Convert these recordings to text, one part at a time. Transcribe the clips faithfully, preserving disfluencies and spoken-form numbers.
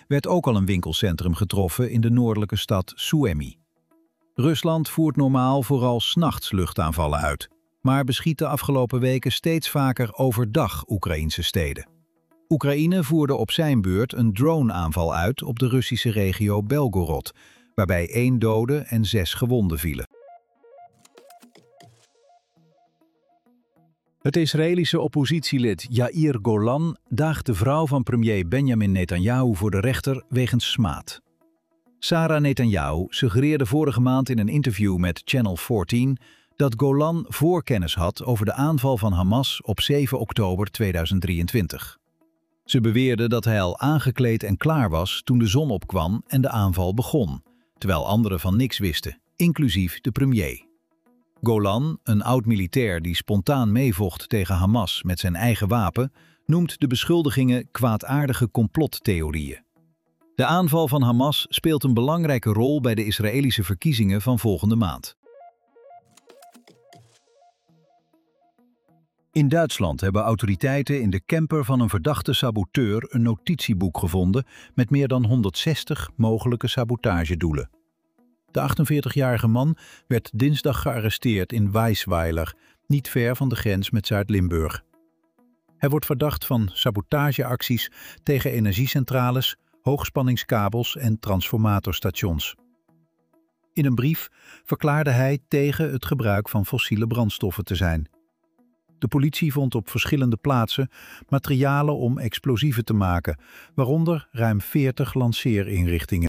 werd ook al een winkelcentrum getroffen in de noordelijke stad Suemy. Rusland voert normaal vooral 's nachts luchtaanvallen uit, maar beschiet de afgelopen weken steeds vaker overdag Oekraïnse steden. Oekraïne voerde op zijn beurt een drone-aanval uit op de Russische regio Belgorod, waarbij één dode en zes gewonden vielen. Het Israëlische oppositielid Yair Golan daagt de vrouw van premier Benjamin Netanyahu voor de rechter wegens smaad. Sarah Netanyahu suggereerde vorige maand in een interview met Channel veertien dat Golan voorkennis had over de aanval van Hamas op zeven oktober tweeduizend drieëntwintig. Ze beweerde dat hij al aangekleed en klaar was toen de zon opkwam en de aanval begon, terwijl anderen van niks wisten, inclusief de premier. Golan, een oud-militair die spontaan meevocht tegen Hamas met zijn eigen wapen, noemt de beschuldigingen kwaadaardige complottheorieën. De aanval van Hamas speelt een belangrijke rol bij de Israëlische verkiezingen van volgende maand. In Duitsland hebben autoriteiten in de camper van een verdachte saboteur een notitieboek gevonden met meer dan honderdzestig mogelijke sabotagedoelen. De achtenveertigjarige man werd dinsdag gearresteerd in Weisweiler, niet ver van de grens met Zuid-Limburg. Hij wordt verdacht van sabotageacties tegen energiecentrales, hoogspanningskabels en transformatorstations. In een brief verklaarde hij tegen het gebruik van fossiele brandstoffen te zijn. De politie vond op verschillende plaatsen materialen om explosieven te maken, waaronder ruim veertig lanceerinrichtingen.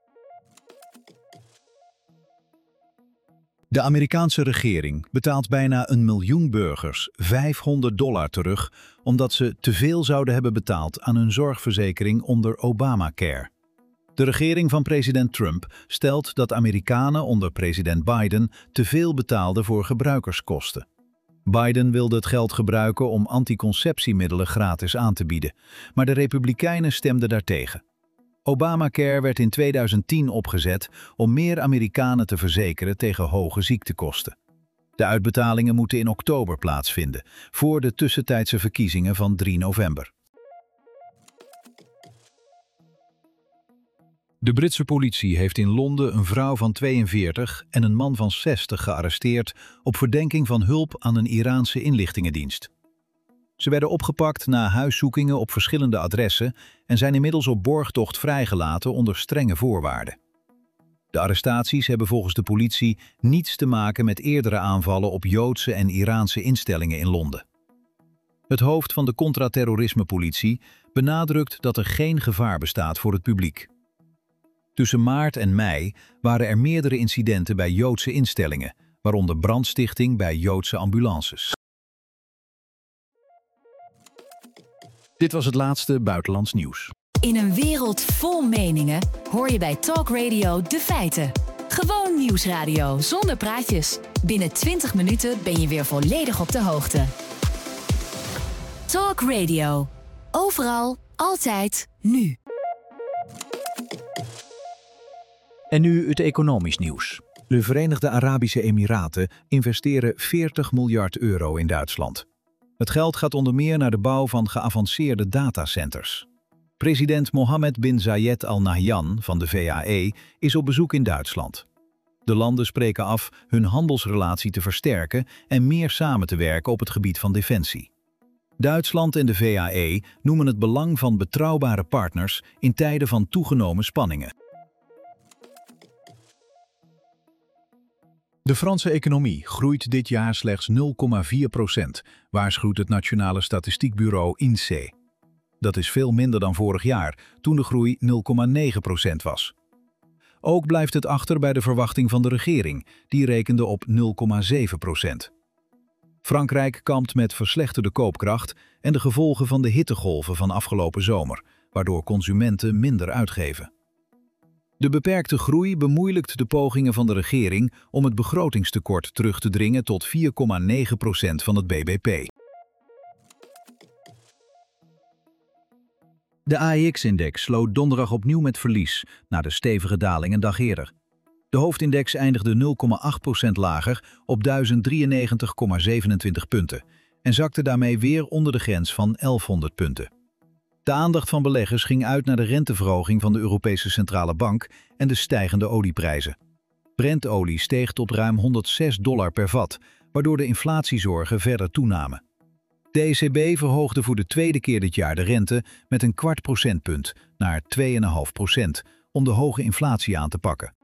De Amerikaanse regering betaalt bijna een miljoen burgers vijfhonderd dollar terug omdat ze te veel zouden hebben betaald aan hun zorgverzekering onder Obamacare. De regering van president Trump stelt dat Amerikanen onder president Biden te veel betaalden voor gebruikerskosten. Biden wilde het geld gebruiken om anticonceptiemiddelen gratis aan te bieden, maar de Republikeinen stemden daartegen. Obamacare werd in tweeduizend tien opgezet om meer Amerikanen te verzekeren tegen hoge ziektekosten. De uitbetalingen moeten in oktober plaatsvinden, voor de tussentijdse verkiezingen van drie november. De Britse politie heeft in Londen een vrouw van tweeënveertig en een man van zestig gearresteerd op verdenking van hulp aan een Iraanse inlichtingendienst. Ze werden opgepakt na huiszoekingen op verschillende adressen en zijn inmiddels op borgtocht vrijgelaten onder strenge voorwaarden. De arrestaties hebben volgens de politie niets te maken met eerdere aanvallen op Joodse en Iraanse instellingen in Londen. Het hoofd van de contra-terrorisme-politie benadrukt dat er geen gevaar bestaat voor het publiek. Tussen maart en mei waren er meerdere incidenten bij Joodse instellingen, waaronder brandstichting bij Joodse ambulances. Dit was het laatste buitenlands nieuws. In een wereld vol meningen hoor je bij Talk Radio de feiten. Gewoon nieuwsradio zonder praatjes. Binnen twintig minuten ben je weer volledig op de hoogte. Talk Radio. Overal, altijd, nu. En nu het economisch nieuws. De Verenigde Arabische Emiraten investeren veertig miljard euro in Duitsland. Het geld gaat onder meer naar de bouw van geavanceerde datacenters. President Mohammed bin Zayed Al Nahyan van de V A E is op bezoek in Duitsland. De landen spreken af hun handelsrelatie te versterken en meer samen te werken op het gebied van defensie. Duitsland en de V A E noemen het belang van betrouwbare partners in tijden van toegenomen spanningen. De Franse economie groeit dit jaar slechts nul komma vier procent, waarschuwt het Nationale Statistiekbureau I N S E E. Dat is veel minder dan vorig jaar, toen de groei nul komma negen procent was. Ook blijft het achter bij de verwachting van de regering, die rekende op nul komma zeven procent. Frankrijk kampt met verslechterde koopkracht en de gevolgen van de hittegolven van afgelopen zomer, waardoor consumenten minder uitgeven. De beperkte groei bemoeilijkt de pogingen van de regering om het begrotingstekort terug te dringen tot vier komma negen procent van het B B P. De A E X-index sloot donderdag opnieuw met verlies, na de stevige daling een dag eerder. De hoofdindex eindigde nul komma acht procent lager op duizend drieënnegentig komma zevenentwintig punten en zakte daarmee weer onder de grens van elfhonderd punten. De aandacht van beleggers ging uit naar de renteverhoging van de Europese Centrale Bank en de stijgende olieprijzen. Brentolie steeg tot ruim honderdzes dollar per vat, waardoor de inflatiezorgen verder toenamen. De E C B verhoogde voor de tweede keer dit jaar de rente met een kwart procentpunt naar twee komma vijf procent om de hoge inflatie aan te pakken.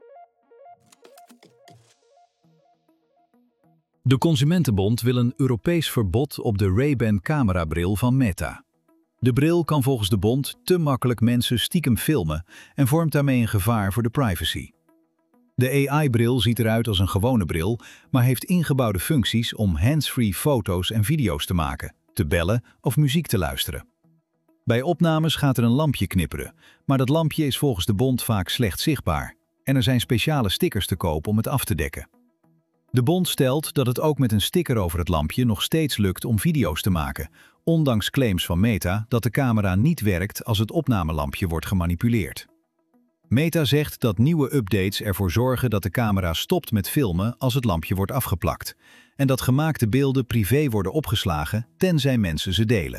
De Consumentenbond wil een Europees verbod op de Ray-Ban camerabril van Meta. De bril kan volgens de bond te makkelijk mensen stiekem filmen en vormt daarmee een gevaar voor de privacy. De A I-bril ziet eruit als een gewone bril, maar heeft ingebouwde functies om hands-free foto's en video's te maken, te bellen of muziek te luisteren. Bij opnames gaat er een lampje knipperen, maar dat lampje is volgens de bond vaak slecht zichtbaar en er zijn speciale stickers te koop om het af te dekken. De bond stelt dat het ook met een sticker over het lampje nog steeds lukt om video's te maken, ondanks claims van Meta dat de camera niet werkt als het opnamelampje wordt gemanipuleerd. Meta zegt dat nieuwe updates ervoor zorgen dat de camera stopt met filmen als het lampje wordt afgeplakt en dat gemaakte beelden privé worden opgeslagen tenzij mensen ze delen.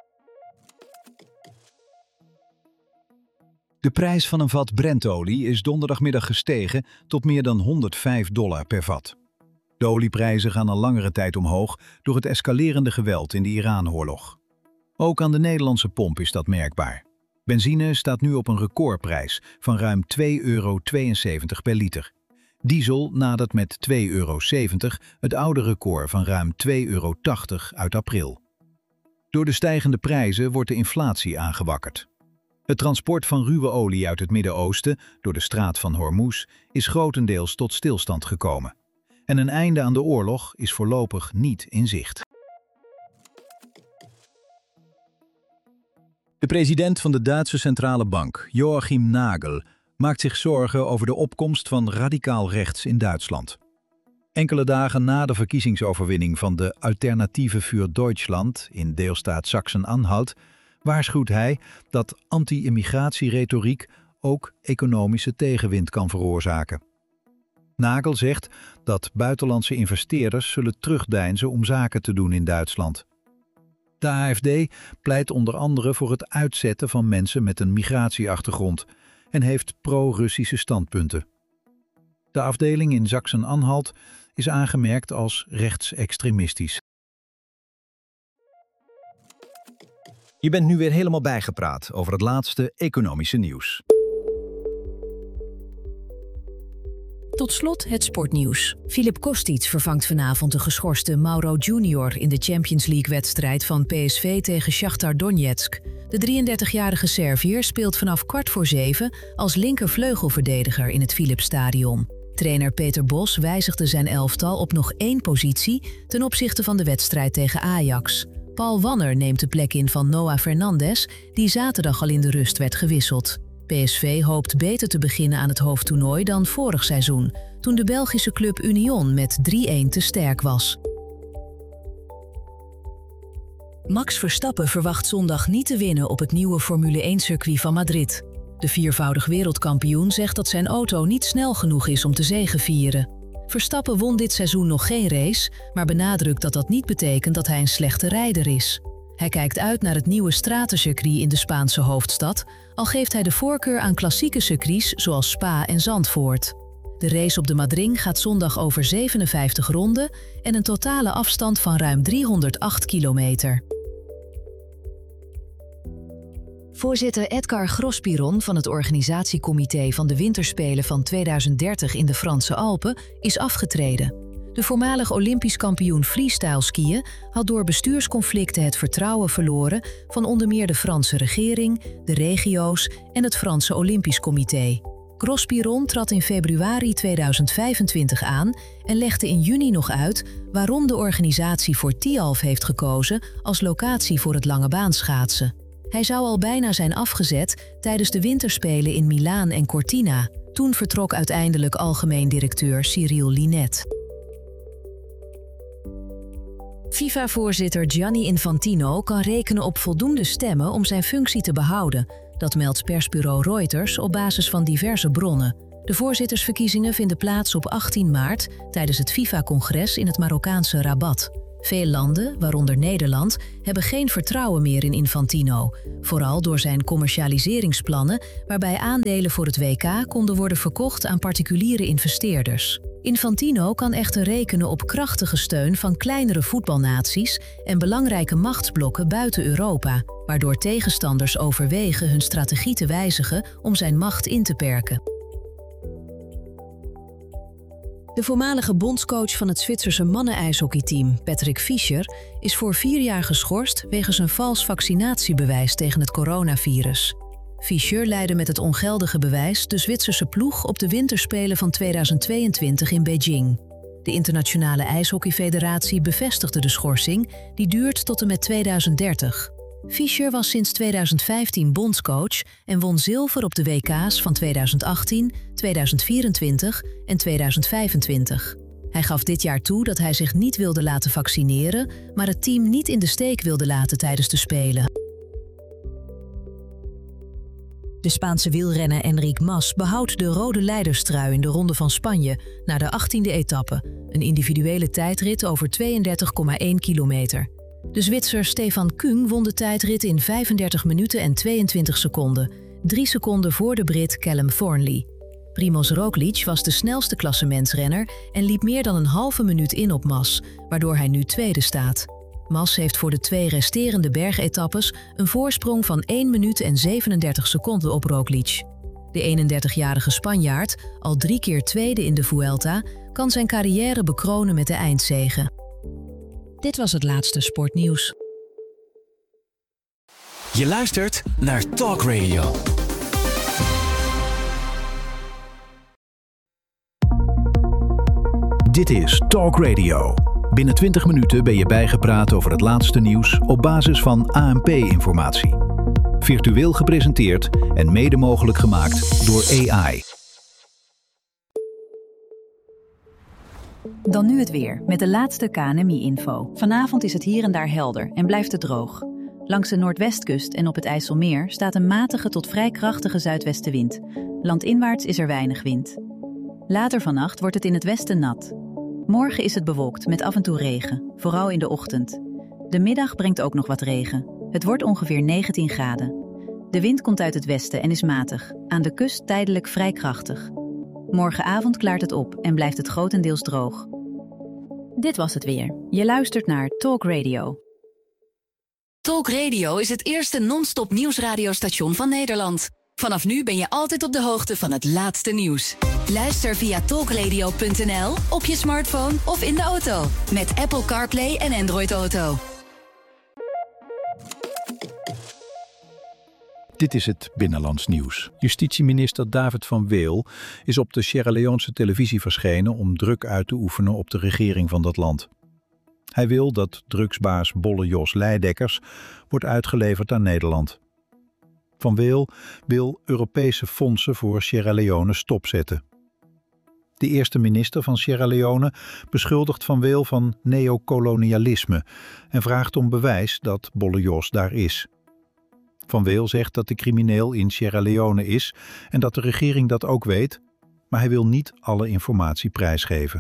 De prijs van een vat Brentolie is donderdagmiddag gestegen tot meer dan honderdvijf dollar per vat. De olieprijzen gaan al langere tijd omhoog door het escalerende geweld in de Iran-oorlog. Ook aan de Nederlandse pomp is dat merkbaar. Benzine staat nu op een recordprijs van ruim twee euro tweeënzeventig per liter. Diesel nadert met twee euro zeventig het oude record van ruim twee euro tachtig uit april. Door de stijgende prijzen wordt de inflatie aangewakkerd. Het transport van ruwe olie uit het Midden-Oosten door de straat van Hormuz is grotendeels tot stilstand gekomen. En een einde aan de oorlog is voorlopig niet in zicht. De president van de Duitse Centrale Bank, Joachim Nagel, maakt zich zorgen over de opkomst van radicaal rechts in Duitsland. Enkele dagen na de verkiezingsoverwinning van de Alternative für Deutschland in deelstaat Sachsen-Anhalt waarschuwt hij dat anti-immigratieretoriek ook economische tegenwind kan veroorzaken. Nagel zegt dat buitenlandse investeerders zullen terugdeinzen om zaken te doen in Duitsland. De A F D pleit onder andere voor het uitzetten van mensen met een migratieachtergrond en heeft pro-Russische standpunten. De afdeling in Sachsen-Anhalt is aangemerkt als rechtsextremistisch. Je bent nu weer helemaal bijgepraat over het laatste economische nieuws. Tot slot het sportnieuws. Filip Kostic vervangt vanavond de geschorste Mauro Junior in de Champions League-wedstrijd van P S V tegen Shakhtar Donetsk. De drieëndertigjarige Serviër speelt vanaf kwart voor zeven als linkervleugelverdediger in het Philipsstadion. Trainer Peter Bos wijzigde zijn elftal op nog één positie ten opzichte van de wedstrijd tegen Ajax. Paul Wanner neemt de plek in van Noah Fernandes, die zaterdag al in de rust werd gewisseld. P S V hoopt beter te beginnen aan het hoofdtoernooi dan vorig seizoen, toen de Belgische club Union met drie-een te sterk was. Max Verstappen verwacht zondag niet te winnen op het nieuwe Formule één-circuit van Madrid. De viervoudig wereldkampioen zegt dat zijn auto niet snel genoeg is om te zegevieren. Verstappen won dit seizoen nog geen race, maar benadrukt dat dat niet betekent dat hij een slechte rijder is. Hij kijkt uit naar het nieuwe stratencircuit in de Spaanse hoofdstad, al geeft hij de voorkeur aan klassieke circuits zoals Spa en Zandvoort. De race op de Madrid gaat zondag over zevenenvijftig ronden en een totale afstand van ruim driehonderdacht kilometer. Voorzitter Edgar Grospiron van het organisatiecomité van de Winterspelen van tweeduizend dertig in de Franse Alpen is afgetreden. De voormalig Olympisch kampioen freestyle skiën had door bestuursconflicten het vertrouwen verloren van onder meer de Franse regering, de regio's en het Franse Olympisch Comité. Grospiron trad in februari tweeduizend vijfentwintig aan en legde in juni nog uit waarom de organisatie voor Tialf heeft gekozen als locatie voor het langebaanschaatsen. Hij zou al bijna zijn afgezet tijdens de winterspelen in Milaan en Cortina. Toen vertrok uiteindelijk algemeen directeur Cyril Linet. FIFA-voorzitter Gianni Infantino kan rekenen op voldoende stemmen om zijn functie te behouden. Dat meldt persbureau Reuters op basis van diverse bronnen. De voorzittersverkiezingen vinden plaats op achttien maart tijdens het FIFA-congres in het Marokkaanse Rabat. Veel landen, waaronder Nederland, hebben geen vertrouwen meer in Infantino. Vooral door zijn commercialiseringsplannen, waarbij aandelen voor het W K konden worden verkocht aan particuliere investeerders. Infantino kan echter rekenen op krachtige steun van kleinere voetbalnaties en belangrijke machtsblokken buiten Europa, waardoor tegenstanders overwegen hun strategie te wijzigen om zijn macht in te perken. De voormalige bondscoach van het Zwitserse mannen-ijshockeyteam, Patrick Fischer, is voor vier jaar geschorst wegens een vals vaccinatiebewijs tegen het coronavirus. Fischer leidde met het ongeldige bewijs de Zwitserse ploeg op de winterspelen van tweeduizend tweeëntwintig in Beijing. De Internationale IJshockeyfederatie bevestigde de schorsing, die duurt tot en met tweeduizend dertig. Fischer was sinds tweeduizend vijftien bondscoach en won zilver op de W K's van tweeduizend achttien, tweeduizend vierentwintig en tweeduizend vijfentwintig. Hij gaf dit jaar toe dat hij zich niet wilde laten vaccineren, maar het team niet in de steek wilde laten tijdens de Spelen. De Spaanse wielrenner Enric Mas behoudt de rode leiderstrui in de Ronde van Spanje na de achttiende etappe, een individuele tijdrit over tweeëndertig komma één kilometer. De Zwitser Stefan Küng won de tijdrit in vijfendertig minuten en tweeëntwintig seconden, drie seconden voor de Brit Callum Thornley. Primož Roglič was de snelste klassementsrenner en liep meer dan een halve minuut in op Mas, waardoor hij nu tweede staat. Mas heeft voor de twee resterende bergetappes een voorsprong van één minuut en zevenendertig seconden op Roglič. De eenendertigjarige Spanjaard, al drie keer tweede in de Vuelta, kan zijn carrière bekronen met de eindzege. Dit was het laatste sportnieuws. Je luistert naar Talk Radio. Dit is Talk Radio. Binnen twintig minuten ben je bijgepraat over het laatste nieuws op basis van A N P-informatie. Virtueel gepresenteerd en mede mogelijk gemaakt door A I. Dan nu het weer, met de laatste K N M I-info. Vanavond is het hier en daar helder en blijft het droog. Langs de noordwestkust en op het IJsselmeer staat een matige tot vrij krachtige zuidwestenwind. Landinwaarts is er weinig wind. Later vannacht wordt het in het westen nat. Morgen is het bewolkt met af en toe regen, vooral in de ochtend. De middag brengt ook nog wat regen. Het wordt ongeveer negentien graden. De wind komt uit het westen en is matig, aan de kust tijdelijk vrij krachtig. Morgenavond klaart het op en blijft het grotendeels droog. Dit was het weer. Je luistert naar Talk Radio. Talk Radio is het eerste non-stop nieuwsradiostation van Nederland. Vanaf nu ben je altijd op de hoogte van het laatste nieuws. Luister via talkradio punt n l, op je smartphone of in de auto. Met Apple CarPlay en Android Auto. Dit is het Binnenlands Nieuws. Justitieminister David van Weel is op de Sierra Leonese televisie verschenen om druk uit te oefenen op de regering van dat land. Hij wil dat drugsbaas Bolle Jos Leidekkers wordt uitgeleverd aan Nederland. Van Weel wil Europese fondsen voor Sierra Leone stopzetten. De eerste minister van Sierra Leone beschuldigt Van Weel van neocolonialisme en vraagt om bewijs dat Bolle Jos daar is. Van Weel zegt dat de crimineel in Sierra Leone is en dat de regering dat ook weet, maar hij wil niet alle informatie prijsgeven.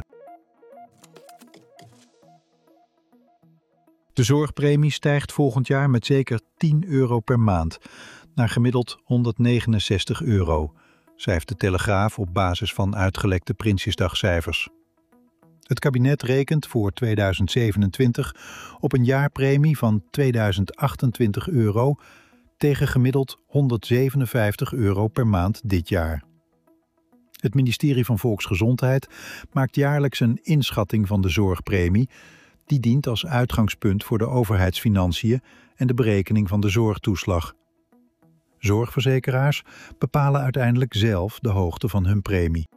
De zorgpremie stijgt volgend jaar met zeker tien euro per maand, naar gemiddeld honderdnegenenzestig euro, schrijft de Telegraaf op basis van uitgelekte Prinsjesdagcijfers. Het kabinet rekent voor tweeduizend zevenentwintig op een jaarpremie van tweeduizend achtentwintig euro tegen gemiddeld honderdzevenenvijftig euro per maand dit jaar. Het ministerie van Volksgezondheid maakt jaarlijks een inschatting van de zorgpremie. Die dient als uitgangspunt voor de overheidsfinanciën en de berekening van de zorgtoeslag. Zorgverzekeraars bepalen uiteindelijk zelf de hoogte van hun premie.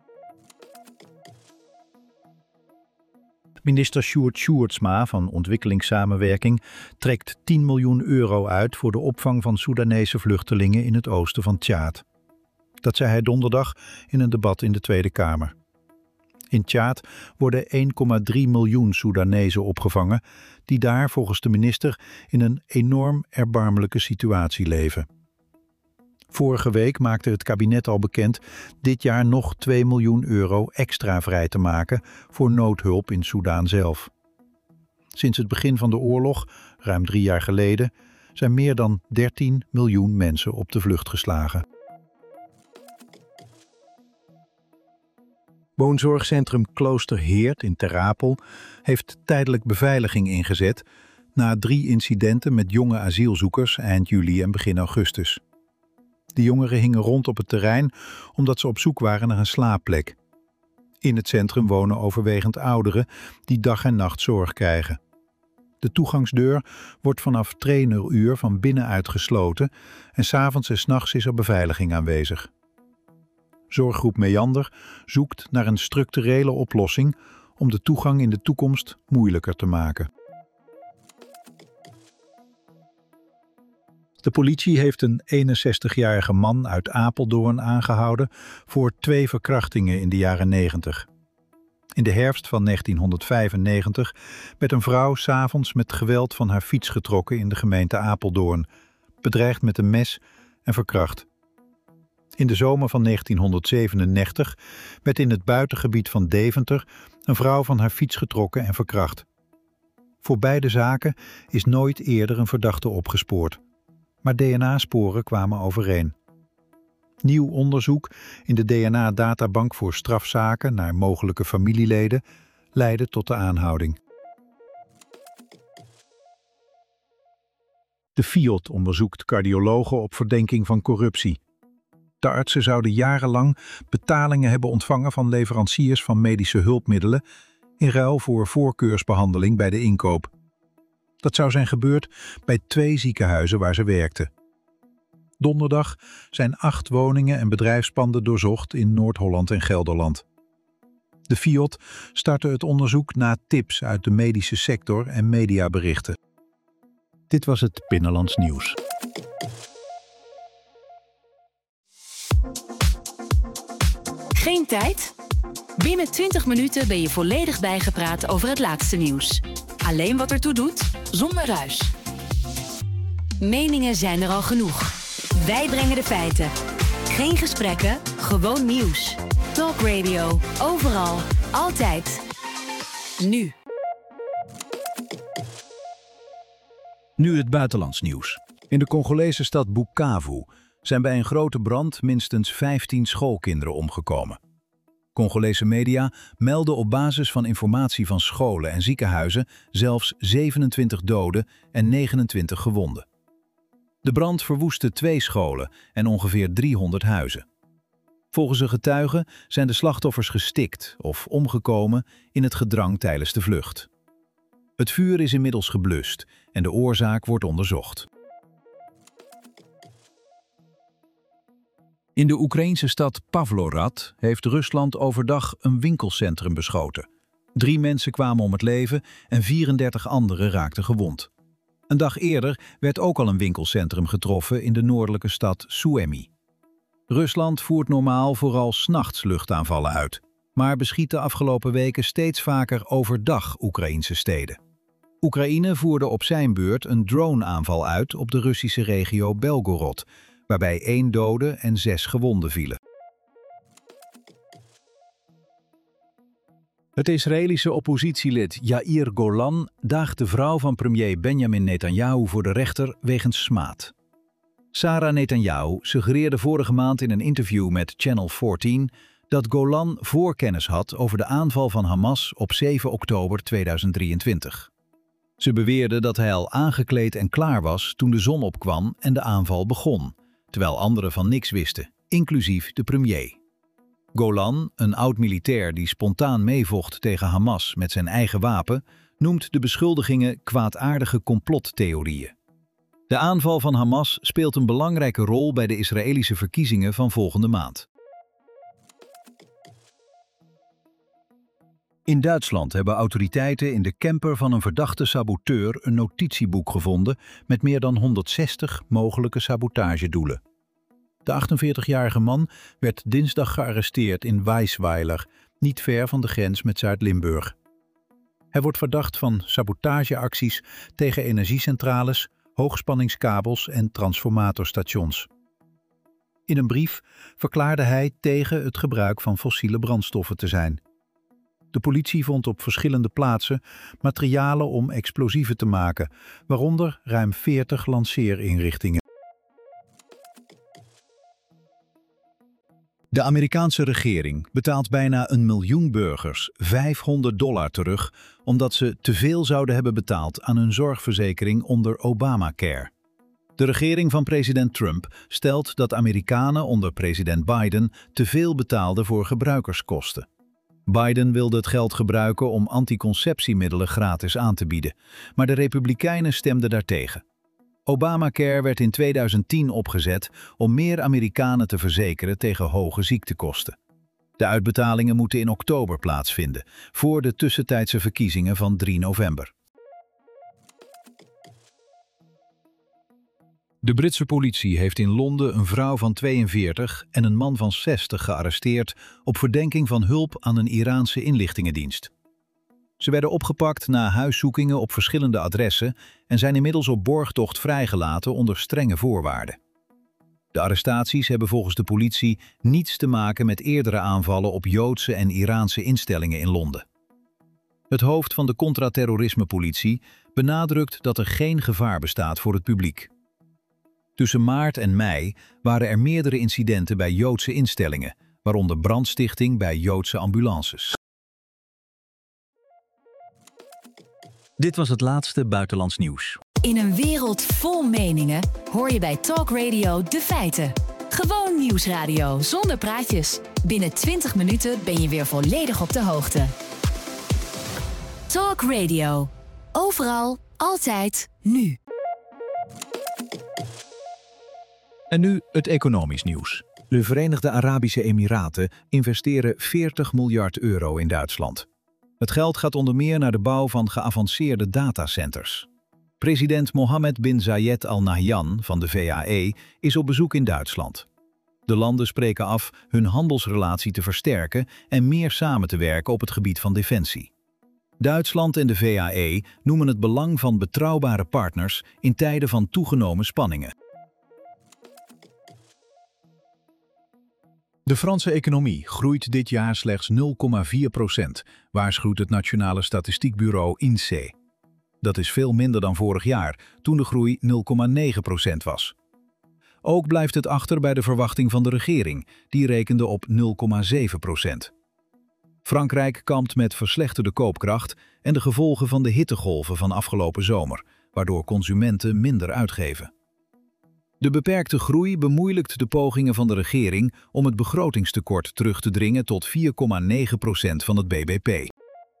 Minister Sjoerd Sjoerdsma van Ontwikkelingssamenwerking trekt tien miljoen euro uit voor de opvang van Soedanese vluchtelingen in het oosten van Tjaad. Dat zei hij donderdag in een debat in de Tweede Kamer. In Tjaad worden één komma drie miljoen Soedanezen opgevangen, die daar volgens de minister in een enorm erbarmelijke situatie leven. Vorige week maakte het kabinet al bekend dit jaar nog twee miljoen euro extra vrij te maken voor noodhulp in Soedan zelf. Sinds het begin van de oorlog, ruim drie jaar geleden, zijn meer dan dertien miljoen mensen op de vlucht geslagen. Woonzorgcentrum Kloosterheerd in Ter Apel heeft tijdelijk beveiliging ingezet na drie incidenten met jonge asielzoekers eind juli en begin augustus. De jongeren hingen rond op het terrein omdat ze op zoek waren naar een slaapplek. In het centrum wonen overwegend ouderen die dag en nacht zorg krijgen. De toegangsdeur wordt vanaf traineruur van binnenuit gesloten en 's avonds en 's nachts is er beveiliging aanwezig. Zorggroep Meander zoekt naar een structurele oplossing om de toegang in de toekomst moeilijker te maken. De politie heeft een eenenzestigjarige man uit Apeldoorn aangehouden voor twee verkrachtingen in de jaren negentig. In de herfst van negentienhonderdvijfennegentig werd een vrouw 's avonds met geweld van haar fiets getrokken in de gemeente Apeldoorn, bedreigd met een mes en verkracht. In de zomer van negentienhonderdzevenennegentig werd in het buitengebied van Deventer een vrouw van haar fiets getrokken en verkracht. Voor beide zaken is nooit eerder een verdachte opgespoord, maar D N A-sporen kwamen overeen. Nieuw onderzoek in de D N A-databank voor strafzaken naar mogelijke familieleden leidde tot de aanhouding. De Fiat onderzoekt cardiologen op verdenking van corruptie. De artsen zouden jarenlang betalingen hebben ontvangen van leveranciers van medische hulpmiddelen in ruil voor voorkeursbehandeling bij de inkoop. Dat zou zijn gebeurd bij twee ziekenhuizen waar ze werkten. Donderdag zijn acht woningen en bedrijfspanden doorzocht in Noord-Holland en Gelderland. De Fiat startte het onderzoek na tips uit de medische sector en mediaberichten. Dit was het Binnenlands Nieuws. Geen tijd? Binnen twintig minuten ben je volledig bijgepraat over het laatste nieuws. Alleen wat ertoe doet, zonder ruis. Meningen zijn er al genoeg. Wij brengen de feiten. Geen gesprekken, gewoon nieuws. Talk Radio, overal, altijd. Nu. Nu het buitenlands nieuws. In de Congolese stad Bukavu zijn bij een grote brand minstens vijftien schoolkinderen omgekomen. Congolese media melden op basis van informatie van scholen en ziekenhuizen zelfs zevenentwintig doden en negenentwintig gewonden. De brand verwoestte twee scholen en ongeveer driehonderd huizen. Volgens een getuige zijn de slachtoffers gestikt of omgekomen in het gedrang tijdens de vlucht. Het vuur is inmiddels geblust en de oorzaak wordt onderzocht. In de Oekraïense stad Pavlorad heeft Rusland overdag een winkelcentrum beschoten. Drie mensen kwamen om het leven en vierendertig anderen raakten gewond. Een dag eerder werd ook al een winkelcentrum getroffen in de noordelijke stad Suemy. Rusland voert normaal vooral 's nachts luchtaanvallen uit, maar beschiet de afgelopen weken steeds vaker overdag Oekraïense steden. Oekraïne voerde op zijn beurt een drone-aanval uit op de Russische regio Belgorod, waarbij één dode en zes gewonden vielen. Het Israëlische oppositielid Yair Golan daagt de vrouw van premier Benjamin Netanyahu voor de rechter wegens smaad. Sarah Netanyahu suggereerde vorige maand in een interview met Channel veertien dat Golan voorkennis had over de aanval van Hamas op zeven oktober tweeduizend drieëntwintig. Ze beweerde dat hij al aangekleed en klaar was toen de zon opkwam en de aanval begon, terwijl anderen van niks wisten, inclusief de premier. Golan, een oud-militair die spontaan meevocht tegen Hamas met zijn eigen wapen, noemt de beschuldigingen kwaadaardige complottheorieën. De aanval van Hamas speelt een belangrijke rol bij de Israëlische verkiezingen van volgende maand. In Duitsland hebben autoriteiten in de camper van een verdachte saboteur een notitieboek gevonden met meer dan honderdzestig mogelijke sabotagedoelen. De achtenveertigjarige man werd dinsdag gearresteerd in Weisweiler, niet ver van de grens met Zuid-Limburg. Hij wordt verdacht van sabotageacties tegen energiecentrales, hoogspanningskabels en transformatorstations. In een brief verklaarde hij tegen het gebruik van fossiele brandstoffen te zijn. De politie vond op verschillende plaatsen materialen om explosieven te maken, waaronder ruim veertig lanceerinrichtingen. De Amerikaanse regering betaalt bijna een miljoen burgers vijfhonderd dollar terug omdat ze te veel zouden hebben betaald aan hun zorgverzekering onder Obamacare. De regering van president Trump stelt dat Amerikanen onder president Biden te veel betaalden voor gebruikerskosten. Biden wilde het geld gebruiken om anticonceptiemiddelen gratis aan te bieden, maar de Republikeinen stemden daartegen. Obamacare werd in tweeduizend tien opgezet om meer Amerikanen te verzekeren tegen hoge ziektekosten. De uitbetalingen moeten in oktober plaatsvinden, voor de tussentijdse verkiezingen van drie november. De Britse politie heeft in Londen een vrouw van tweeënveertig en een man van zestig gearresteerd op verdenking van hulp aan een Iraanse inlichtingendienst. Ze werden opgepakt na huiszoekingen op verschillende adressen en zijn inmiddels op borgtocht vrijgelaten onder strenge voorwaarden. De arrestaties hebben volgens de politie niets te maken met eerdere aanvallen op Joodse en Iraanse instellingen in Londen. Het hoofd van de contra-terrorisme-politie benadrukt dat er geen gevaar bestaat voor het publiek. Tussen maart en mei waren er meerdere incidenten bij Joodse instellingen, waaronder brandstichting bij Joodse ambulances. Dit was het laatste buitenlands nieuws. In een wereld vol meningen hoor je bij Talk Radio de feiten. Gewoon nieuwsradio zonder praatjes. Binnen twintig minuten ben je weer volledig op de hoogte. Talk Radio. Overal, altijd, nu. En nu het economisch nieuws. De Verenigde Arabische Emiraten investeren veertig miljard euro in Duitsland. Het geld gaat onder meer naar de bouw van geavanceerde datacenters. President Mohammed bin Zayed Al Nahyan van de V A E is op bezoek in Duitsland. De landen spreken af hun handelsrelatie te versterken en meer samen te werken op het gebied van defensie. Duitsland en de V A E noemen het belang van betrouwbare partners in tijden van toegenomen spanningen. De Franse economie groeit dit jaar slechts nul komma vier procent, waarschuwt het Nationale Statistiekbureau I N S E E. Dat is veel minder dan vorig jaar, toen de groei nul komma negen procent was. Ook blijft het achter bij de verwachting van de regering, die rekende op nul komma zeven procent. Frankrijk kampt met verslechterde koopkracht en de gevolgen van de hittegolven van afgelopen zomer, waardoor consumenten minder uitgeven. De beperkte groei bemoeilijkt de pogingen van de regering om het begrotingstekort terug te dringen tot vier komma negen procent van het B B P.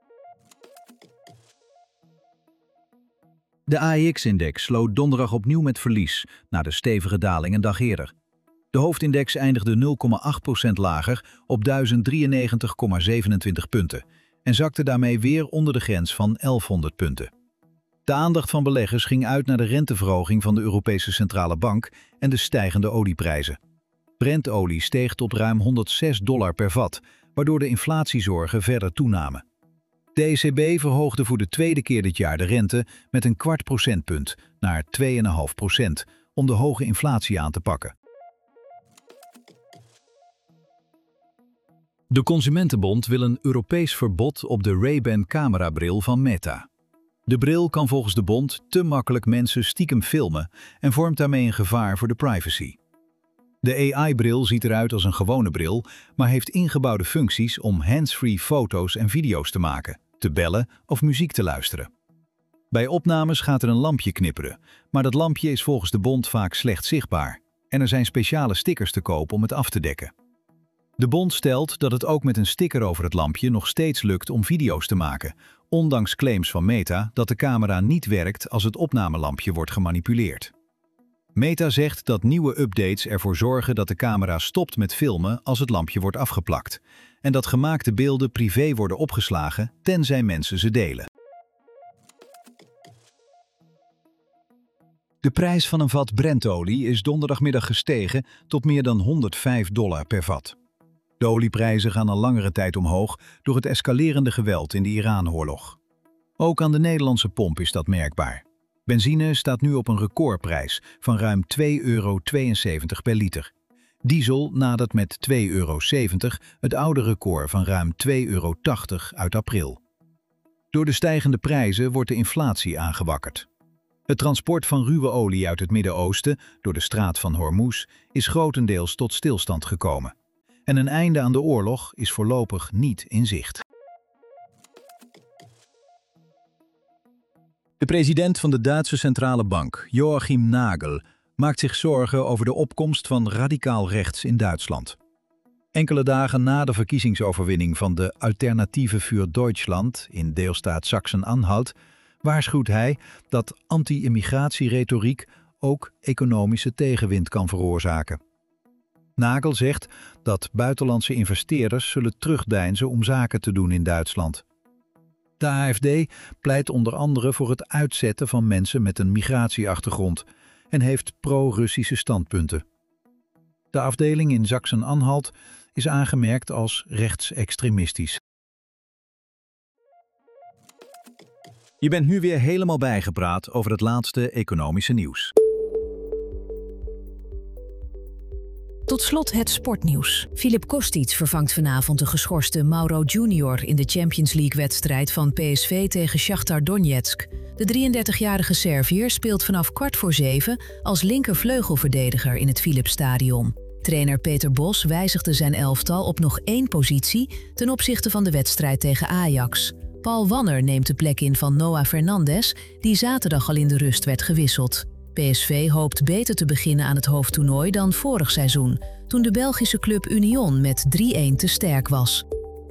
De A E X-index sloot donderdag opnieuw met verlies, na de stevige daling een dag eerder. De hoofdindex eindigde nul komma acht procent lager op duizend drieënnegentig komma zevenentwintig punten en zakte daarmee weer onder de grens van elfhonderd punten. De aandacht van beleggers ging uit naar de renteverhoging van de Europese Centrale Bank en de stijgende olieprijzen. Brentolie steeg tot ruim honderdzes dollar per vat, waardoor de inflatiezorgen verder toenamen. De E C B verhoogde voor de tweede keer dit jaar de rente met een kwart procentpunt naar twee komma vijf procent om de hoge inflatie aan te pakken. De Consumentenbond wil een Europees verbod op de Ray-Ban camerabril van Meta. De bril kan volgens de bond te makkelijk mensen stiekem filmen en vormt daarmee een gevaar voor de privacy. De A I-bril ziet eruit als een gewone bril, maar heeft ingebouwde functies om hands-free foto's en video's te maken, te bellen of muziek te luisteren. Bij opnames gaat er een lampje knipperen, maar dat lampje is volgens de bond vaak slecht zichtbaar en er zijn speciale stickers te koop om het af te dekken. De bond stelt dat het ook met een sticker over het lampje nog steeds lukt om video's te maken, ondanks claims van Meta dat de camera niet werkt als het opnamelampje wordt gemanipuleerd. Meta zegt dat nieuwe updates ervoor zorgen dat de camera stopt met filmen als het lampje wordt afgeplakt en dat gemaakte beelden privé worden opgeslagen tenzij mensen ze delen. De prijs van een vat Brentolie is donderdagmiddag gestegen tot meer dan honderdvijf dollar per vat. De olieprijzen gaan al langere tijd omhoog door het escalerende geweld in de Iran-oorlog. Ook aan de Nederlandse pomp is dat merkbaar. Benzine staat nu op een recordprijs van ruim twee euro tweeënzeventig per liter. Diesel nadert met twee euro zeventig het oude record van ruim twee euro tachtig uit april. Door de stijgende prijzen wordt de inflatie aangewakkerd. Het transport van ruwe olie uit het Midden-Oosten door de straat van Hormuz is grotendeels tot stilstand gekomen. En een einde aan de oorlog is voorlopig niet in zicht. De president van de Duitse Centrale Bank, Joachim Nagel, maakt zich zorgen over de opkomst van radicaal rechts in Duitsland. Enkele dagen na de verkiezingsoverwinning van de Alternative für Deutschland in deelstaat Sachsen-Anhalt waarschuwt hij dat anti-immigratieretoriek ook economische tegenwind kan veroorzaken. Nagel zegt dat buitenlandse investeerders zullen terugdeinzen om zaken te doen in Duitsland. De A F D pleit onder andere voor het uitzetten van mensen met een migratieachtergrond en heeft pro-Russische standpunten. De afdeling in Sachsen-Anhalt is aangemerkt als rechtsextremistisch. Je bent nu weer helemaal bijgepraat over het laatste economische nieuws. Tot slot het sportnieuws. Filip Kostic vervangt vanavond de geschorste Mauro Junior in de Champions League-wedstrijd van P S V tegen Shakhtar Donetsk. De drieëndertigjarige Serviër speelt vanaf kwart voor zeven als linkervleugelverdediger in het Philipsstadion. Trainer Peter Bos wijzigde zijn elftal op nog één positie ten opzichte van de wedstrijd tegen Ajax. Paul Wanner neemt de plek in van Noah Fernandes, die zaterdag al in de rust werd gewisseld. P S V hoopt beter te beginnen aan het hoofdtoernooi dan vorig seizoen, toen de Belgische club Union met drie-een te sterk was.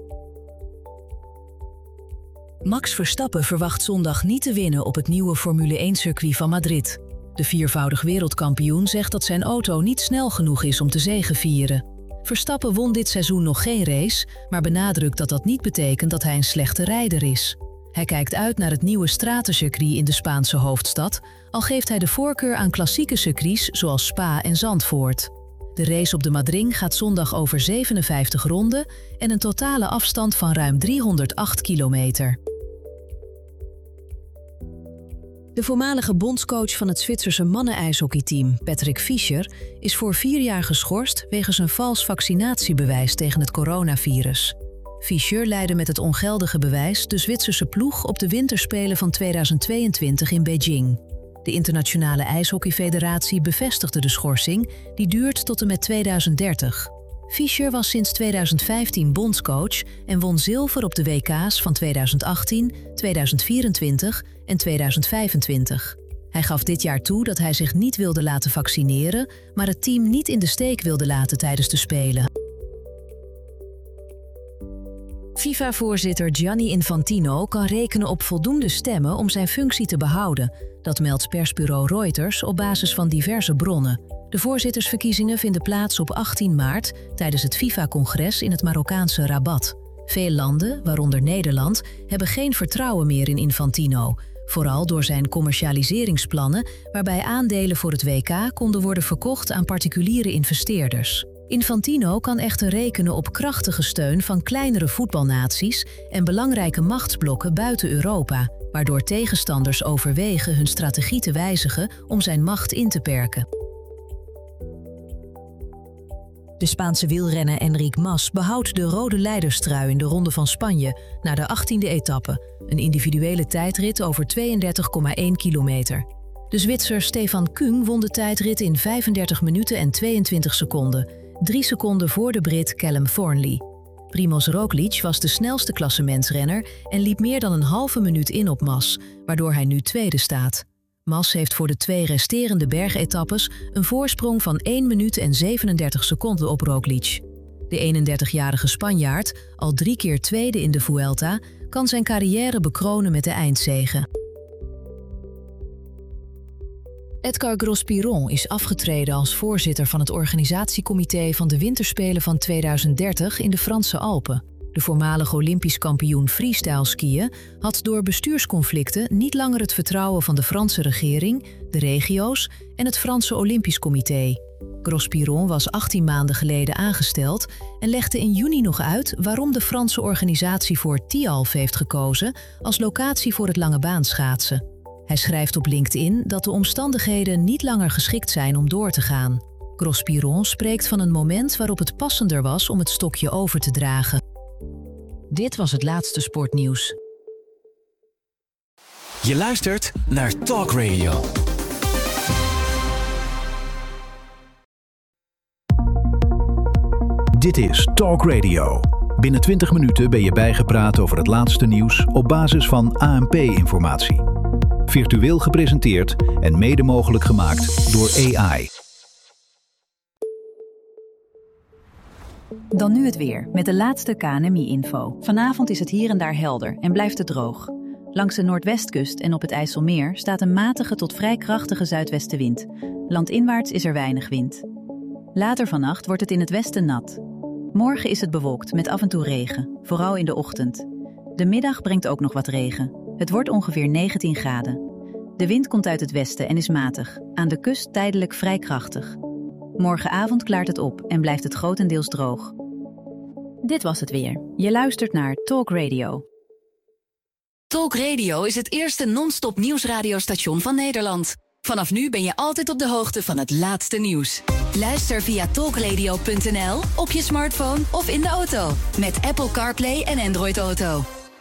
Max Verstappen verwacht zondag niet te winnen op het nieuwe Formule één-circuit van Madrid. De viervoudig wereldkampioen zegt dat zijn auto niet snel genoeg is om te zegevieren. Verstappen won dit seizoen nog geen race, maar benadrukt dat dat niet betekent dat hij een slechte rijder is. Hij kijkt uit naar het nieuwe stratencircuit in de Spaanse hoofdstad, al geeft hij de voorkeur aan klassieke circuits zoals Spa en Zandvoort. De race op de Madrid gaat zondag over zevenenvijftig ronden en een totale afstand van ruim driehonderdacht kilometer. De voormalige bondscoach van het Zwitserse mannen-ijshockeyteam, Patrick Fischer, is voor vier jaar geschorst wegens een vals vaccinatiebewijs tegen het coronavirus. Fischer leidde met het ongeldige bewijs de Zwitserse ploeg op de winterspelen van tweeduizend tweeëntwintig in Beijing. De Internationale IJshockeyfederatie bevestigde de schorsing, die duurt tot en met tweeduizend dertig. Fischer was sinds tweeduizend vijftien bondscoach en won zilver op de W K's van tweeduizend achttien, tweeduizend vierentwintig en tweeduizend vijfentwintig. Hij gaf dit jaar toe dat hij zich niet wilde laten vaccineren, maar het team niet in de steek wilde laten tijdens de Spelen. FIFA-voorzitter Gianni Infantino kan rekenen op voldoende stemmen om zijn functie te behouden. Dat meldt persbureau Reuters op basis van diverse bronnen. De voorzittersverkiezingen vinden plaats op achttien maart tijdens het FIFA-congres in het Marokkaanse Rabat. Veel landen, waaronder Nederland, hebben geen vertrouwen meer in Infantino. Vooral door zijn commercialiseringsplannen, waarbij aandelen voor het W K konden worden verkocht aan particuliere investeerders. Infantino kan echter rekenen op krachtige steun van kleinere voetbalnaties en belangrijke machtsblokken buiten Europa, waardoor tegenstanders overwegen hun strategie te wijzigen om zijn macht in te perken. De Spaanse wielrenner Enric Mas behoudt de rode leiderstrui in de Ronde van Spanje na de achttiende etappe, een individuele tijdrit over tweeëndertig komma één kilometer. De Zwitser Stefan Küng won de tijdrit in vijfendertig minuten en tweeëntwintig seconden, drie seconden voor de Brit Callum Thornley. Primož Roglič was de snelste klassementsrenner en liep meer dan een halve minuut in op Mas, waardoor hij nu tweede staat. Mas heeft voor de twee resterende bergetappes een voorsprong van één minuut en zevenendertig seconden op Roglič. De eenendertigjarige Spanjaard, al drie keer tweede in de Vuelta, kan zijn carrière bekronen met de eindzege. Edgar Gros-Piron is afgetreden als voorzitter van het organisatiecomité van de Winterspelen van tweeduizend dertig in de Franse Alpen. De voormalig Olympisch kampioen freestyle skiën had door bestuursconflicten niet langer het vertrouwen van de Franse regering, de regio's en het Franse Olympisch Comité. Gros-Piron was achttien maanden geleden aangesteld en legde in juni nog uit waarom de Franse organisatie voor Tialf heeft gekozen als locatie voor het langebaanschaatsen. Hij schrijft op LinkedIn dat de omstandigheden niet langer geschikt zijn om door te gaan. Gros-Piron spreekt van een moment waarop het passender was om het stokje over te dragen. Dit was het laatste sportnieuws. Je luistert naar Talk Radio. Dit is Talk Radio. Binnen twintig minuten ben je bijgepraat over het laatste nieuws op basis van A N P-informatie. Virtueel gepresenteerd en mede mogelijk gemaakt door A I. Dan nu het weer, met de laatste K N M I-info. Vanavond is het hier en daar helder en blijft het droog. Langs de noordwestkust en op het IJsselmeer staat een matige tot vrij krachtige zuidwestenwind. Landinwaarts is er weinig wind. Later vannacht wordt het in het westen nat. Morgen is het bewolkt met af en toe regen, vooral in de ochtend. De middag brengt ook nog wat regen. Het wordt ongeveer negentien graden. De wind komt uit het westen en is matig, aan de kust tijdelijk vrij krachtig. Morgenavond klaart het op en blijft het grotendeels droog. Dit was het weer. Je luistert naar Talk Radio. Talk Radio is het eerste non-stop nieuwsradiostation van Nederland. Vanaf nu ben je altijd op de hoogte van het laatste nieuws. Luister via talkradio punt n l, op je smartphone of in de auto. Met Apple CarPlay en Android Auto.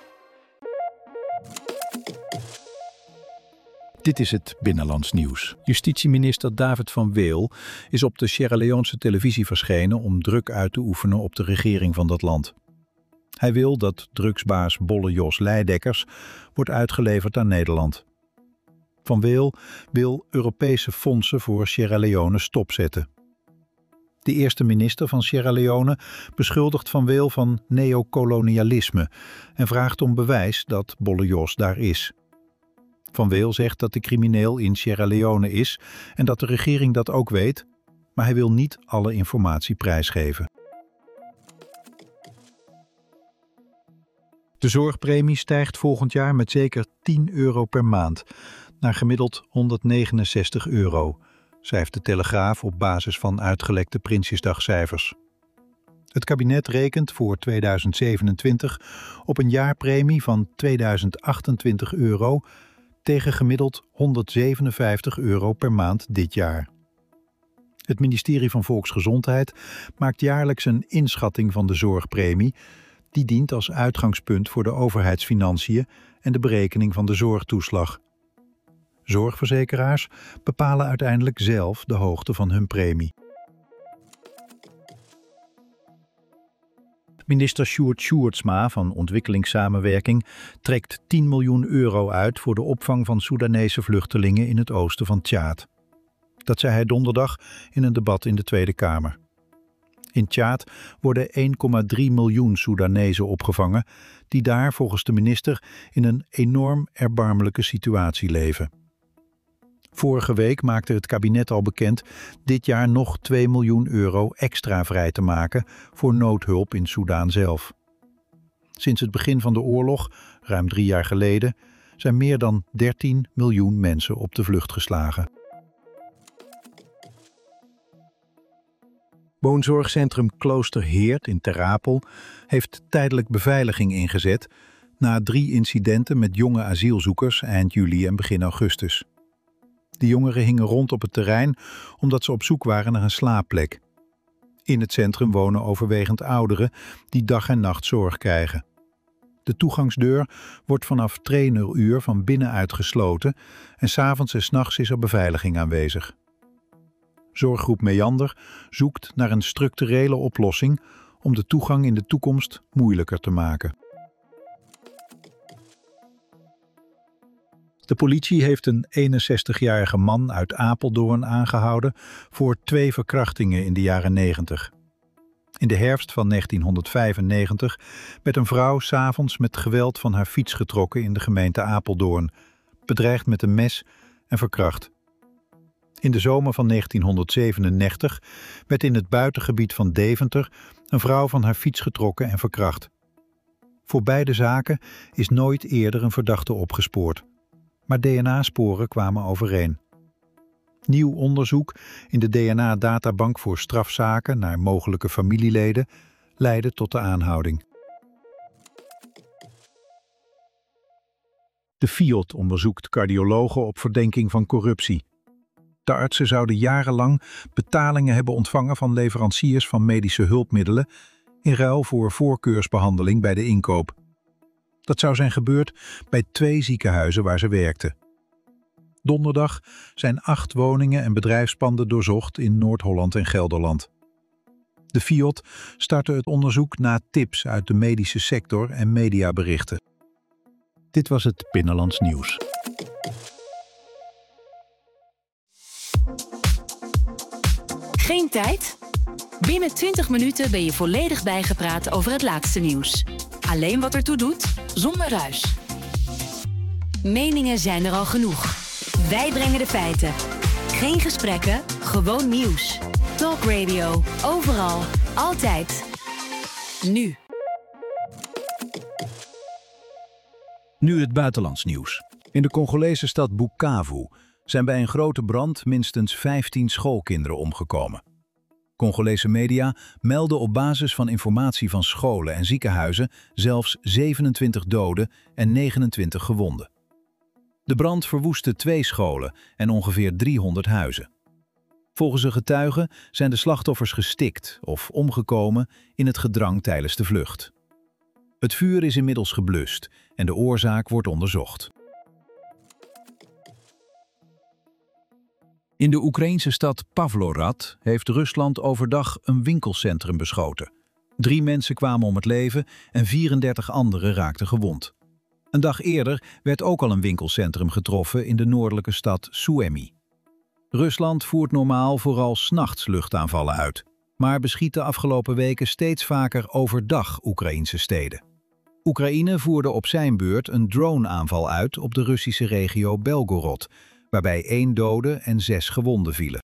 Dit is het Binnenlands Nieuws. Justitieminister David van Weel is op de Sierra Leonese televisie verschenen om druk uit te oefenen op de regering van dat land. Hij wil dat drugsbaas Bolle Jos Leidekkers wordt uitgeleverd aan Nederland. Van Weel wil Europese fondsen voor Sierra Leone stopzetten. De eerste minister van Sierra Leone beschuldigt Van Weel van neocolonialisme en vraagt om bewijs dat Bolle Jos daar is. Van Weel zegt dat de crimineel in Sierra Leone is en dat de regering dat ook weet, maar hij wil niet alle informatie prijsgeven. De zorgpremie stijgt volgend jaar met zeker tien euro per maand, naar gemiddeld honderdnegenenzestig euro, schrijft de Telegraaf op basis van uitgelekte Prinsjesdagcijfers. Het kabinet rekent voor tweeduizend zevenentwintig op een jaarpremie van tweeduizend achtentwintig euro tegen gemiddeld honderdzevenenvijftig euro per maand dit jaar. Het ministerie van Volksgezondheid maakt jaarlijks een inschatting van de zorgpremie. Die dient als uitgangspunt voor de overheidsfinanciën en de berekening van de zorgtoeslag. Zorgverzekeraars bepalen uiteindelijk zelf de hoogte van hun premie. Minister Sjoerd Sjoerdsma van Ontwikkelingssamenwerking trekt tien miljoen euro uit voor de opvang van Soedanese vluchtelingen in het oosten van Tjaad. Dat zei hij donderdag in een debat in de Tweede Kamer. In Tjaad worden één komma drie miljoen Soedanezen opgevangen, die daar volgens de minister in een enorm erbarmelijke situatie leven. Vorige week maakte het kabinet al bekend dit jaar nog twee miljoen euro extra vrij te maken voor noodhulp in Soedan zelf. Sinds het begin van de oorlog, ruim drie jaar geleden, zijn meer dan dertien miljoen mensen op de vlucht geslagen. Woonzorgcentrum Klooster Heert in Ter Apel heeft tijdelijk beveiliging ingezet na drie incidenten met jonge asielzoekers eind juli en begin augustus. De jongeren hingen rond op het terrein omdat ze op zoek waren naar een slaapplek. In het centrum wonen overwegend ouderen die dag en nacht zorg krijgen. De toegangsdeur wordt vanaf traineruur van binnenuit gesloten en 's avonds en 's nachts is er beveiliging aanwezig. Zorggroep Meander zoekt naar een structurele oplossing om de toegang in de toekomst moeilijker te maken. De politie heeft een eenenzestigjarige man uit Apeldoorn aangehouden voor twee verkrachtingen in de jaren negentig. In de herfst van negentienhonderdvijfennegentig werd een vrouw 's avonds met geweld van haar fiets getrokken in de gemeente Apeldoorn, bedreigd met een mes en verkracht. In de zomer van negentienhonderdzevenennegentig werd in het buitengebied van Deventer een vrouw van haar fiets getrokken en verkracht. Voor beide zaken is nooit eerder een verdachte opgespoord, maar D N A-sporen kwamen overeen. Nieuw onderzoek in de D N A-databank voor strafzaken naar mogelijke familieleden leidde tot de aanhouding. De F I O D onderzoekt cardiologen op verdenking van corruptie. De artsen zouden jarenlang betalingen hebben ontvangen van leveranciers van medische hulpmiddelen in ruil voor voorkeursbehandeling bij de inkoop. Dat zou zijn gebeurd bij twee ziekenhuizen waar ze werkten. Donderdag zijn acht woningen en bedrijfspanden doorzocht in Noord-Holland en Gelderland. De F I O D startte het onderzoek na tips uit de medische sector en mediaberichten. Dit was het Binnenlands Nieuws. Geen tijd? Binnen twintig minuten ben je volledig bijgepraat over het laatste nieuws. Alleen wat ertoe doet, zonder ruis. Meningen zijn er al genoeg. Wij brengen de feiten. Geen gesprekken, gewoon nieuws. Talk Radio, overal, altijd. Nu. Nu het buitenlands nieuws. In de Congolese stad Bukavu zijn bij een grote brand minstens vijftien schoolkinderen omgekomen. Congolese media melden op basis van informatie van scholen en ziekenhuizen zelfs zevenentwintig doden en negenentwintig gewonden. De brand verwoestte twee scholen en ongeveer driehonderd huizen. Volgens een getuige zijn de slachtoffers gestikt of omgekomen in het gedrang tijdens de vlucht. Het vuur is inmiddels geblust en de oorzaak wordt onderzocht. In de Oekraïense stad Pavlorad heeft Rusland overdag een winkelcentrum beschoten. Drie mensen kwamen om het leven en vierendertig anderen raakten gewond. Een dag eerder werd ook al een winkelcentrum getroffen in de noordelijke stad Suemy. Rusland voert normaal vooral 's nachts luchtaanvallen uit, maar beschiet de afgelopen weken steeds vaker overdag Oekraïnse steden. Oekraïne voerde op zijn beurt een droneaanval uit op de Russische regio Belgorod, waarbij één dode en zes gewonden vielen.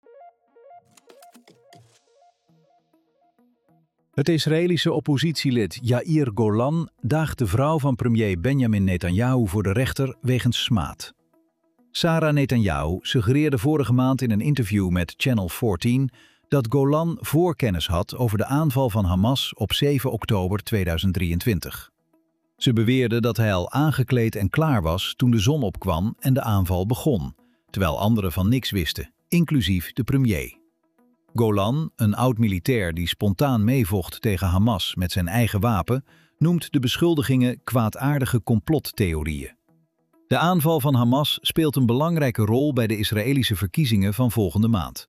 Het Israëlische oppositielid Yair Golan daagt de vrouw van premier Benjamin Netanyahu voor de rechter wegens smaad. Sarah Netanyahu suggereerde vorige maand in een interview met Channel veertien dat Golan voorkennis had over de aanval van Hamas op zeven oktober tweeduizend drieëntwintig. Ze beweerde dat hij al aangekleed en klaar was toen de zon opkwam en de aanval begon, terwijl anderen van niks wisten, inclusief de premier. Golan, een oud-militair die spontaan meevocht tegen Hamas met zijn eigen wapen, noemt de beschuldigingen kwaadaardige complottheorieën. De aanval van Hamas speelt een belangrijke rol bij de Israëlische verkiezingen van volgende maand.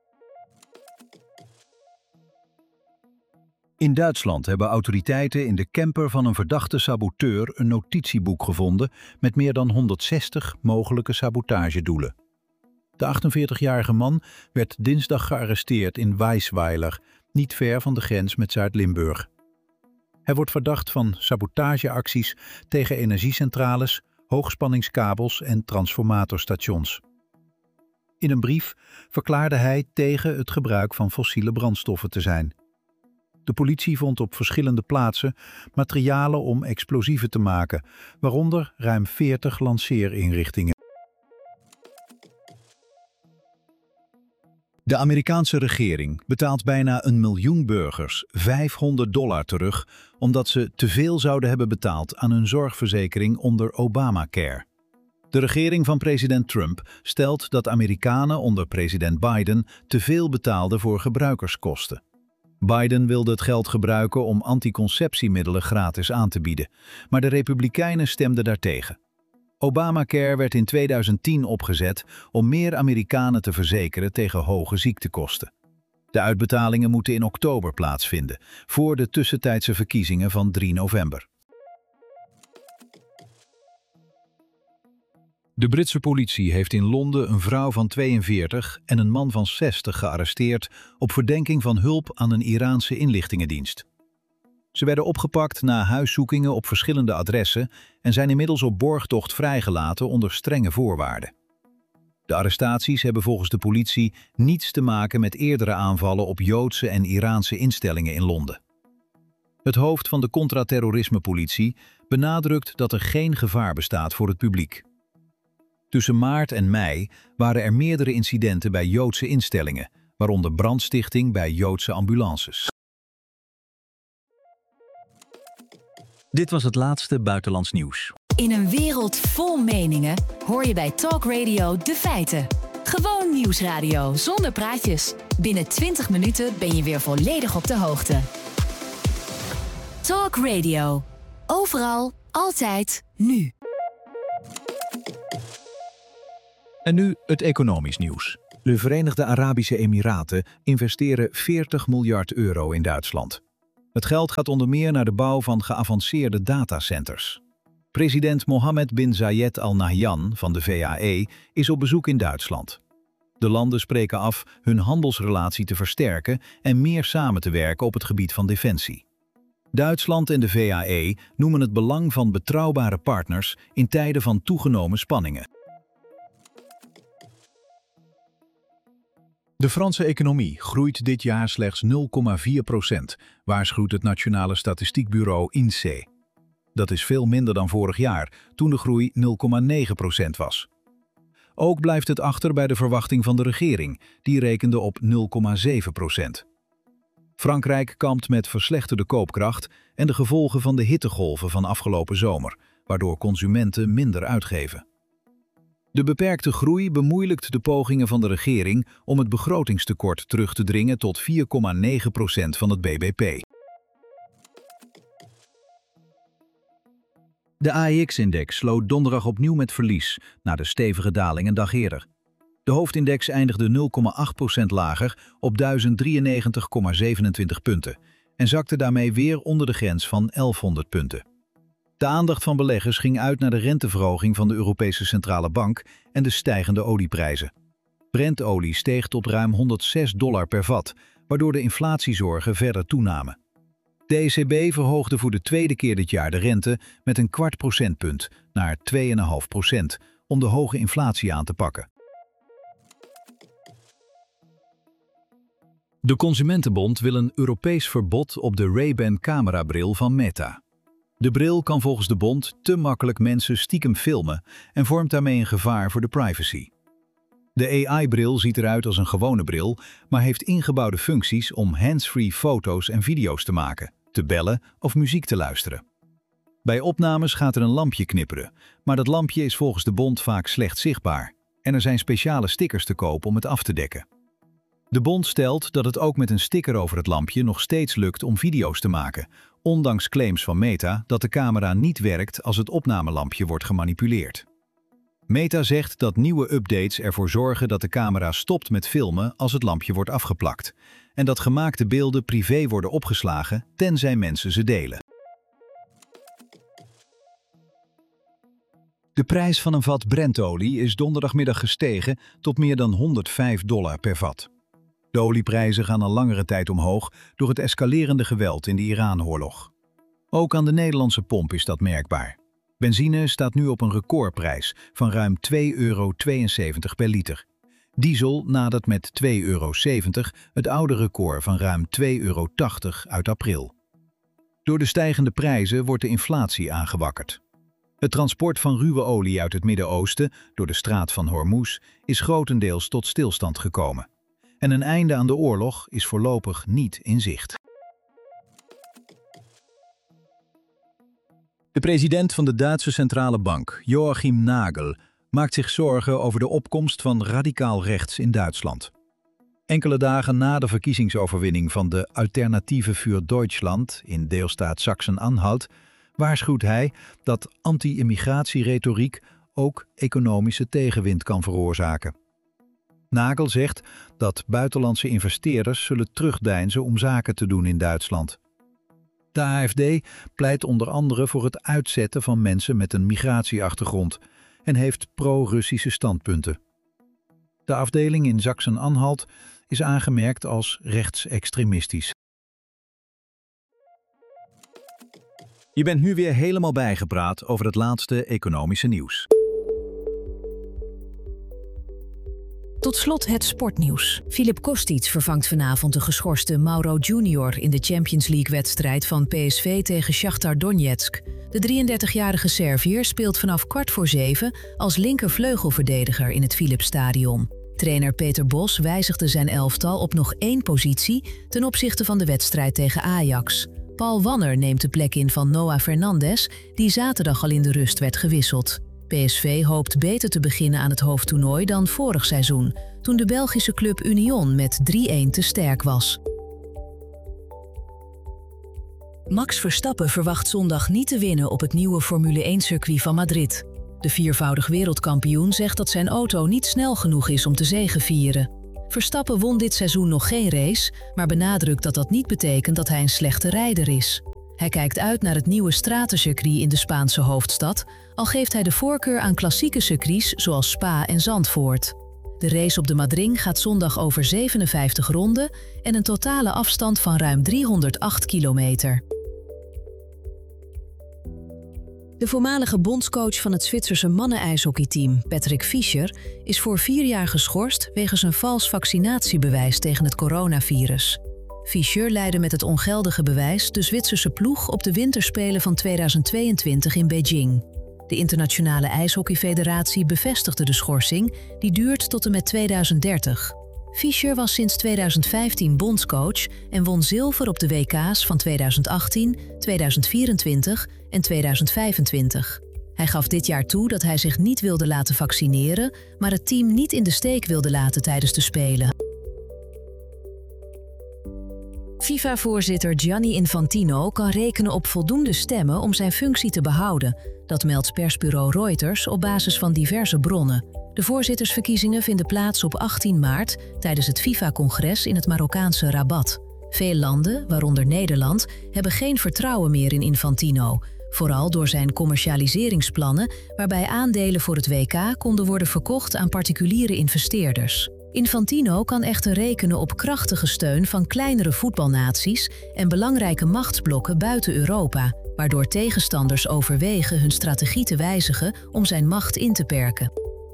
In Duitsland hebben autoriteiten in de camper van een verdachte saboteur een notitieboek gevonden met meer dan honderdzestig mogelijke sabotagedoelen. De achtenveertigjarige man werd dinsdag gearresteerd in Weisweiler, niet ver van de grens met Zuid-Limburg. Hij wordt verdacht van sabotageacties tegen energiecentrales, hoogspanningskabels en transformatorstations. In een brief verklaarde hij tegen het gebruik van fossiele brandstoffen te zijn. De politie vond op verschillende plaatsen materialen om explosieven te maken, waaronder ruim veertig lanceerinrichtingen. De Amerikaanse regering betaalt bijna een miljoen burgers vijfhonderd dollar terug omdat ze te veel zouden hebben betaald aan hun zorgverzekering onder Obamacare. De regering van president Trump stelt dat Amerikanen onder president Biden te veel betaalden voor gebruikerskosten. Biden wilde het geld gebruiken om anticonceptiemiddelen gratis aan te bieden, maar de Republikeinen stemden daartegen. Obamacare werd in tweeduizend tien opgezet om meer Amerikanen te verzekeren tegen hoge ziektekosten. De uitbetalingen moeten in oktober plaatsvinden, voor de tussentijdse verkiezingen van drie november. De Britse politie heeft in Londen een vrouw van tweeënveertig en een man van zestig gearresteerd op verdenking van hulp aan een Iraanse inlichtingendienst. Ze werden opgepakt na huiszoekingen op verschillende adressen en zijn inmiddels op borgtocht vrijgelaten onder strenge voorwaarden. De arrestaties hebben volgens de politie niets te maken met eerdere aanvallen op Joodse en Iraanse instellingen in Londen. Het hoofd van de contra-terrorisme-politie benadrukt dat er geen gevaar bestaat voor het publiek. Tussen maart en mei waren er meerdere incidenten bij Joodse instellingen, waaronder brandstichting bij Joodse ambulances. Dit was het laatste buitenlands nieuws. In een wereld vol meningen hoor je bij Talk Radio de feiten. Gewoon nieuwsradio zonder praatjes. Binnen twintig minuten ben je weer volledig op de hoogte. Talk Radio. Overal, altijd, nu. En nu het economisch nieuws. De Verenigde Arabische Emiraten investeren veertig miljard euro in Duitsland. Het geld gaat onder meer naar de bouw van geavanceerde datacenters. President Mohammed bin Zayed Al Nahyan van de V A E is op bezoek in Duitsland. De landen spreken af hun handelsrelatie te versterken en meer samen te werken op het gebied van defensie. Duitsland en de V A E noemen het belang van betrouwbare partners in tijden van toegenomen spanningen. De Franse economie groeit dit jaar slechts nul komma vier procent, waarschuwt het Nationale Statistiekbureau I N S E E. Dat is veel minder dan vorig jaar, toen de groei nul komma negen procent was. Ook blijft het achter bij de verwachting van de regering, die rekende op nul komma zeven procent. Frankrijk kampt met verslechterde koopkracht en de gevolgen van de hittegolven van afgelopen zomer, waardoor consumenten minder uitgeven. De beperkte groei bemoeilijkt de pogingen van de regering om het begrotingstekort terug te dringen tot vier komma negen procent van het B B P. De A E X-index sloot donderdag opnieuw met verlies, na de stevige daling een dag eerder. De hoofdindex eindigde nul komma acht procent lager op duizend drieënnegentig komma zevenentwintig punten en zakte daarmee weer onder de grens van elfhonderd punten. De aandacht van beleggers ging uit naar de renteverhoging van de Europese Centrale Bank en de stijgende olieprijzen. Brentolie steeg tot ruim honderdzes dollar per vat, waardoor de inflatiezorgen verder toenamen. De E C B verhoogde voor de tweede keer dit jaar de rente met een kwart procentpunt naar twee komma vijf procent om de hoge inflatie aan te pakken. De Consumentenbond wil een Europees verbod op de Ray-Ban camerabril van Meta. De bril kan volgens de bond te makkelijk mensen stiekem filmen en vormt daarmee een gevaar voor de privacy. De A I-bril ziet eruit als een gewone bril, maar heeft ingebouwde functies om hands-free foto's en video's te maken, te bellen of muziek te luisteren. Bij opnames gaat er een lampje knipperen, maar dat lampje is volgens de bond vaak slecht zichtbaar en er zijn speciale stickers te koop om het af te dekken. De bond stelt dat het ook met een sticker over het lampje nog steeds lukt om video's te maken, ondanks claims van Meta dat de camera niet werkt als het opnamelampje wordt gemanipuleerd. Meta zegt dat nieuwe updates ervoor zorgen dat de camera stopt met filmen als het lampje wordt afgeplakt en dat gemaakte beelden privé worden opgeslagen tenzij mensen ze delen. De prijs van een vat Brentolie is donderdagmiddag gestegen tot meer dan honderdvijf dollar per vat. De olieprijzen gaan al langere tijd omhoog door het escalerende geweld in de Iran-oorlog. Ook aan de Nederlandse pomp is dat merkbaar. Benzine staat nu op een recordprijs van ruim twee euro tweeënzeventig per liter. Diesel nadert met twee euro zeventig het oude record van ruim twee euro tachtig uit april. Door de stijgende prijzen wordt de inflatie aangewakkerd. Het transport van ruwe olie uit het Midden-Oosten door de straat van Hormuz is grotendeels tot stilstand gekomen. En een einde aan de oorlog is voorlopig niet in zicht. De president van de Duitse Centrale Bank, Joachim Nagel, maakt zich zorgen over de opkomst van radicaal rechts in Duitsland. Enkele dagen na de verkiezingsoverwinning van de Alternative für Deutschland in deelstaat Sachsen-Anhalt waarschuwt hij dat anti-immigratieretoriek ook economische tegenwind kan veroorzaken. Nagel zegt dat buitenlandse investeerders zullen terugdeinzen om zaken te doen in Duitsland. De A F D pleit onder andere voor het uitzetten van mensen met een migratieachtergrond en heeft pro-Russische standpunten. De afdeling in Sachsen-Anhalt is aangemerkt als rechtsextremistisch. Je bent nu weer helemaal bijgepraat over het laatste economische nieuws. Tot slot het sportnieuws. Filip Kostic vervangt vanavond de geschorste Mauro Junior in de Champions League-wedstrijd van P S V tegen Shakhtar Donetsk. De drieëndertigjarige Serviër speelt vanaf kwart voor zeven als linkervleugelverdediger in het Philipsstadion. Trainer Peter Bos wijzigde zijn elftal op nog één positie ten opzichte van de wedstrijd tegen Ajax. Paul Wanner neemt de plek in van Noah Fernandes, die zaterdag al in de rust werd gewisseld. P S V hoopt beter te beginnen aan het hoofdtoernooi dan vorig seizoen, toen de Belgische club Union met drie-een te sterk was. Max Verstappen verwacht zondag niet te winnen op het nieuwe Formule één-circuit van Madrid. De viervoudig wereldkampioen zegt dat zijn auto niet snel genoeg is om te zegevieren. Verstappen won dit seizoen nog geen race, maar benadrukt dat dat niet betekent dat hij een slechte rijder is. Hij kijkt uit naar het nieuwe stratencircuit in de Spaanse hoofdstad, al geeft hij de voorkeur aan klassieke circuits zoals Spa en Zandvoort. De race op de Madrid gaat zondag over zevenenvijftig ronden en een totale afstand van ruim driehonderdacht kilometer. De voormalige bondscoach van het Zwitserse mannen-ijshockeyteam, Patrick Fischer, is voor vier jaar geschorst wegens een vals vaccinatiebewijs tegen het coronavirus. Fischer leidde met het ongeldige bewijs de Zwitserse ploeg op de winterspelen van tweeduizend tweeëntwintig in Beijing. De Internationale IJshockeyfederatie bevestigde de schorsing, die duurt tot en met tweeduizend dertig. Fischer was sinds tweeduizend vijftien bondscoach en won zilver op de W K's van tweeduizend achttien, tweeduizend vierentwintig en tweeduizend vijfentwintig. Hij gaf dit jaar toe dat hij zich niet wilde laten vaccineren, maar het team niet in de steek wilde laten tijdens de Spelen. FIFA-voorzitter Gianni Infantino kan rekenen op voldoende stemmen om zijn functie te behouden. Dat meldt persbureau Reuters op basis van diverse bronnen. De voorzittersverkiezingen vinden plaats op achttien maart tijdens het FIFA-congres in het Marokkaanse Rabat. Veel landen, waaronder Nederland, hebben geen vertrouwen meer in Infantino. Vooral door zijn commercialiseringsplannen, waarbij aandelen voor het W K konden worden verkocht aan particuliere investeerders. Infantino kan echter rekenen op krachtige steun van kleinere voetbalnaties en belangrijke machtsblokken buiten Europa, waardoor tegenstanders overwegen hun strategie te wijzigen om zijn macht in te perken.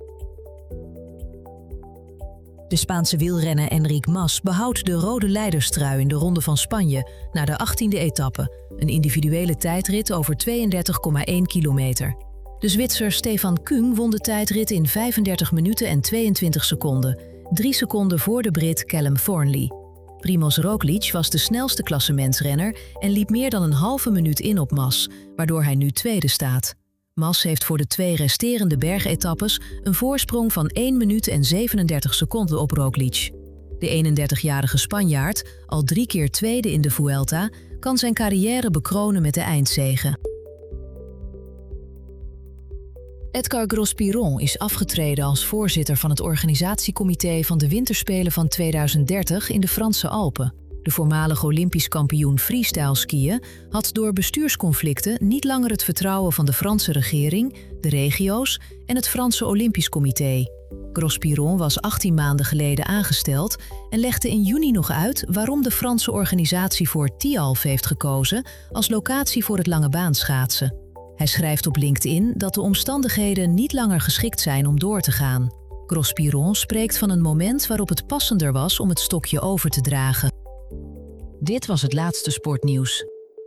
De Spaanse wielrenner Enric Mas behoudt de rode leiderstrui in de Ronde van Spanje na de achttiende etappe, een individuele tijdrit over tweeëndertig komma één kilometer. De Zwitser Stefan Küng won de tijdrit in vijfendertig minuten en tweeëntwintig seconden, drie seconden voor de Brit Callum Thornley. Primož Roglič was de snelste klassementsrenner en liep meer dan een halve minuut in op Mas, waardoor hij nu tweede staat. Mas heeft voor de twee resterende bergetappes een voorsprong van één minuut en zevenendertig seconden op Roglič. De eenendertigjarige Spanjaard, al drie keer tweede in de Vuelta, kan zijn carrière bekronen met de eindzege. Edgar Gros-Piron is afgetreden als voorzitter van het organisatiecomité van de Winterspelen van tweeduizend dertig in de Franse Alpen. De voormalig Olympisch kampioen freestyle skiën had door bestuursconflicten niet langer het vertrouwen van de Franse regering, de regio's en het Franse Olympisch Comité. Gros-Piron was achttien maanden geleden aangesteld en legde in juni nog uit waarom de Franse organisatie voor Tialf heeft gekozen als locatie voor het langebaanschaatsen. Hij schrijft op LinkedIn dat de omstandigheden niet langer geschikt zijn om door te gaan. Gros-Piron spreekt van een moment waarop het passender was om het stokje over te dragen. Dit was het laatste sportnieuws.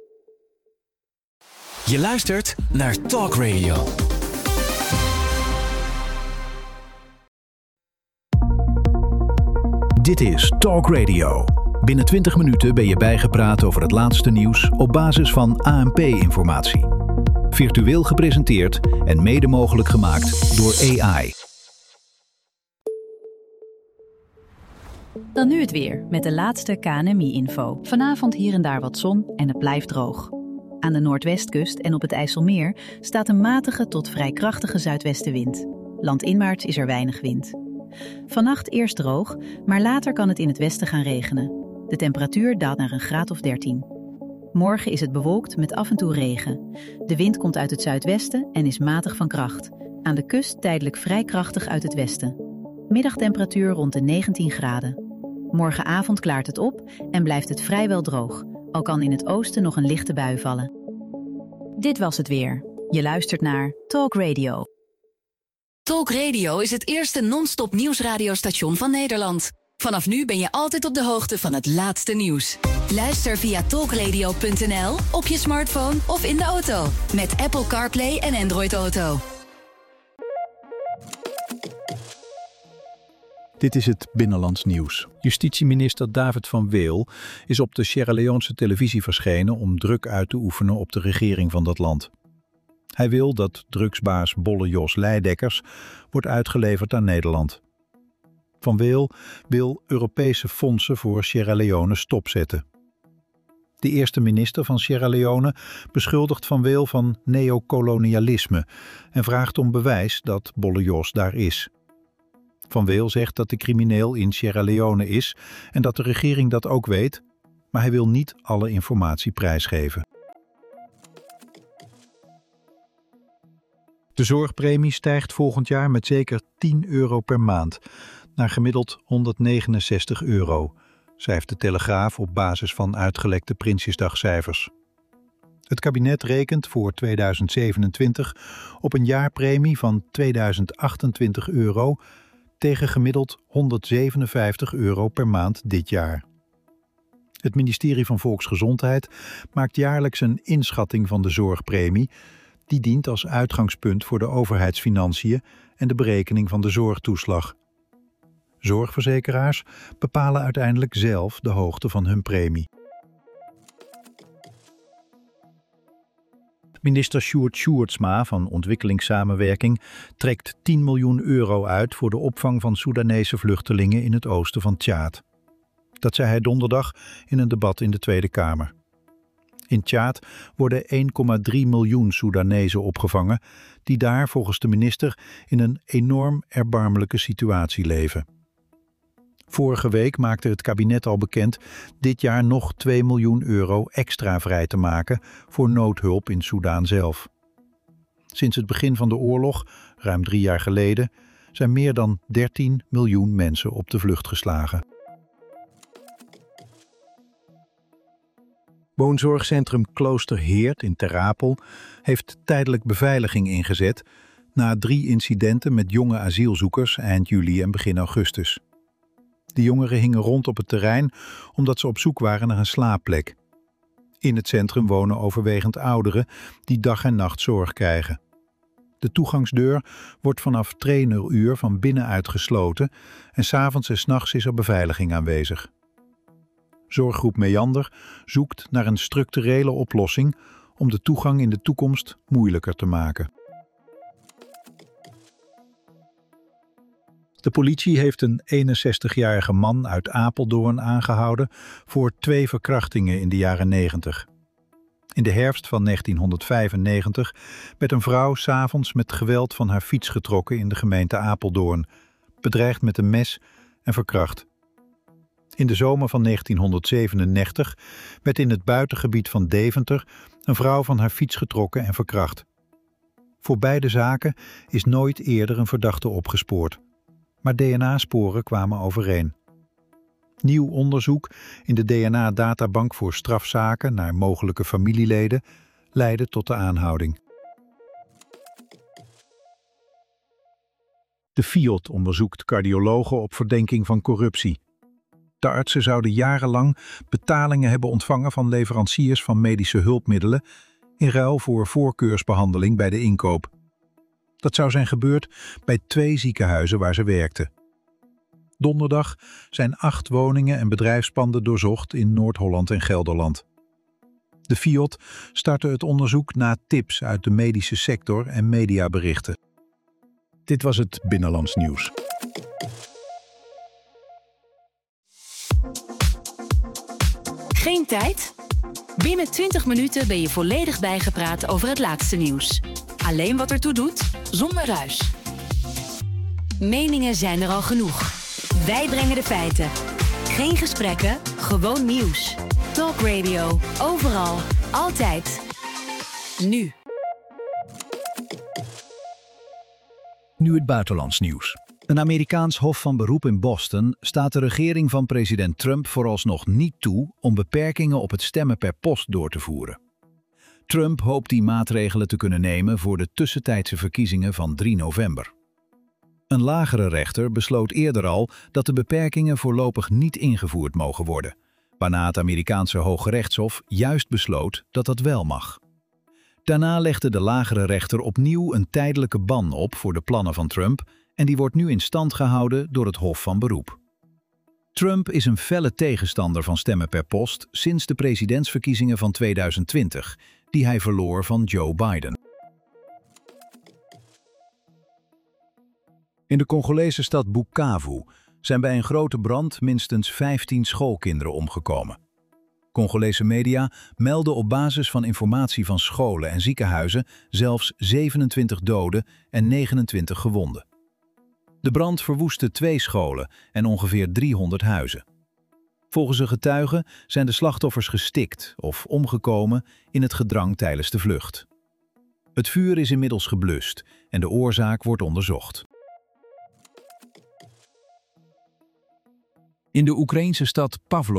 Je luistert naar Talk Radio. Dit is Talk Radio. Binnen twintig minuten ben je bijgepraat over het laatste nieuws op basis van A N P-informatie. Virtueel gepresenteerd en mede mogelijk gemaakt door A I. Dan nu het weer, met de laatste K N M I-info. Vanavond hier en daar wat zon en het blijft droog. Aan de noordwestkust en op het IJsselmeer staat een matige tot vrij krachtige zuidwestenwind. Landinwaarts is er weinig wind. Vannacht eerst droog, maar later kan het in het westen gaan regenen. De temperatuur daalt naar een graad of dertien. Morgen is het bewolkt met af en toe regen. De wind komt uit het zuidwesten en is matig van kracht. Aan de kust tijdelijk vrij krachtig uit het westen. Middagtemperatuur rond de negentien graden. Morgenavond klaart het op en blijft het vrijwel droog, al kan in het oosten nog een lichte bui vallen. Dit was het weer. Je luistert naar Talk Radio. Talk Radio is het eerste non-stop nieuwsradiostation van Nederland. Vanaf nu ben je altijd op de hoogte van het laatste nieuws. Luister via talkradio punt n l, op je smartphone of in de auto. Met Apple CarPlay en Android Auto. Dit is het Binnenlands Nieuws. Justitieminister David van Weel is op de Sierra Leonese televisie verschenen om druk uit te oefenen op de regering van dat land. Hij wil dat drugsbaas Bolle Jos Leidekkers wordt uitgeleverd aan Nederland. Van Weel wil Europese fondsen voor Sierra Leone stopzetten. De eerste minister van Sierra Leone beschuldigt Van Weel van neocolonialisme en vraagt om bewijs dat Bolle Jos daar is. Van Weel zegt dat de crimineel in Sierra Leone is en dat de regering dat ook weet, maar hij wil niet alle informatie prijsgeven. De zorgpremie stijgt volgend jaar met zeker tien euro per maand, naar gemiddeld honderdnegenenzestig euro, schrijft de Telegraaf op basis van uitgelekte Prinsjesdagcijfers. Het kabinet rekent voor tweeduizend zevenentwintig op een jaarpremie van tweeduizend achtentwintig euro tegen gemiddeld honderdzevenenvijftig euro per maand dit jaar. Het ministerie van Volksgezondheid maakt jaarlijks een inschatting van de zorgpremie. Die dient als uitgangspunt voor de overheidsfinanciën en de berekening van de zorgtoeslag. Zorgverzekeraars bepalen uiteindelijk zelf de hoogte van hun premie. Minister Sjoerd Sjoerdsma van Ontwikkelingssamenwerking trekt tien miljoen euro uit voor de opvang van Soedanese vluchtelingen in het oosten van Tjaad. Dat zei hij donderdag in een debat in de Tweede Kamer. In Tjaad worden één komma drie miljoen Soedanezen opgevangen, die daar volgens de minister in een enorm erbarmelijke situatie leven. Vorige week maakte het kabinet al bekend dit jaar nog twee miljoen euro extra vrij te maken voor noodhulp in Soedan zelf. Sinds het begin van de oorlog, ruim drie jaar geleden, zijn meer dan dertien miljoen mensen op de vlucht geslagen. Woonzorgcentrum Klooster Heert in Ter Apel heeft tijdelijk beveiliging ingezet na drie incidenten met jonge asielzoekers eind juli en begin augustus. De jongeren hingen rond op het terrein omdat ze op zoek waren naar een slaapplek. In het centrum wonen overwegend ouderen die dag en nacht zorg krijgen. De toegangsdeur wordt vanaf traineruur van binnenuit gesloten en 's avonds en 's nachts is er beveiliging aanwezig. Zorggroep Meander zoekt naar een structurele oplossing om de toegang in de toekomst moeilijker te maken. De politie heeft een eenenzestigjarige man uit Apeldoorn aangehouden voor twee verkrachtingen in de jaren negentig. In de herfst van negentienhonderdvijfennegentig werd een vrouw 's avonds met geweld van haar fiets getrokken in de gemeente Apeldoorn, bedreigd met een mes en verkracht. In de zomer van negentienhonderdzevenennegentig werd in het buitengebied van Deventer een vrouw van haar fiets getrokken en verkracht. Voor beide zaken is nooit eerder een verdachte opgespoord, maar D N A-sporen kwamen overeen. Nieuw onderzoek in de D N A-databank voor strafzaken naar mogelijke familieleden leidde tot de aanhouding. De Fiat onderzoekt cardiologen op verdenking van corruptie. De artsen zouden jarenlang betalingen hebben ontvangen van leveranciers van medische hulpmiddelen in ruil voor voorkeursbehandeling bij de inkoop. Dat zou zijn gebeurd bij twee ziekenhuizen waar ze werkten. Donderdag zijn acht woningen en bedrijfspanden doorzocht in Noord-Holland en Gelderland. De Fiat startte het onderzoek na tips uit de medische sector en mediaberichten. Dit was het Binnenlands Nieuws. Geen tijd? Binnen twintig minuten ben je volledig bijgepraat over het laatste nieuws. Alleen wat ertoe doet, zonder ruis. Meningen zijn er al genoeg. Wij brengen de feiten. Geen gesprekken, gewoon nieuws. Talk Radio, overal, altijd. Nu. Nu het buitenlands nieuws. Een Amerikaans hof van beroep in Boston staat de regering van president Trump vooralsnog niet toe om beperkingen op het stemmen per post door te voeren. Trump hoopt die maatregelen te kunnen nemen voor de tussentijdse verkiezingen van drie november. Een lagere rechter besloot eerder al dat de beperkingen voorlopig niet ingevoerd mogen worden, waarna het Amerikaanse Hoge Rechtshof juist besloot dat dat wel mag. Daarna legde de lagere rechter opnieuw een tijdelijke ban op voor de plannen van Trump en die wordt nu in stand gehouden door het Hof van Beroep. Trump is een felle tegenstander van stemmen per post sinds de presidentsverkiezingen van tweeduizend twintig, die hij verloor van Joe Biden. In de Congolese stad Bukavu zijn bij een grote brand minstens vijftien schoolkinderen omgekomen. Congolese media melden op basis van informatie van scholen en ziekenhuizen zelfs zevenentwintig doden en negenentwintig gewonden. De brand verwoestte twee scholen en ongeveer driehonderd huizen. Volgens een getuige zijn de slachtoffers gestikt of omgekomen in het gedrang tijdens de vlucht. Het vuur is inmiddels geblust en de oorzaak wordt onderzocht. In de Oekraïense stad Pavlov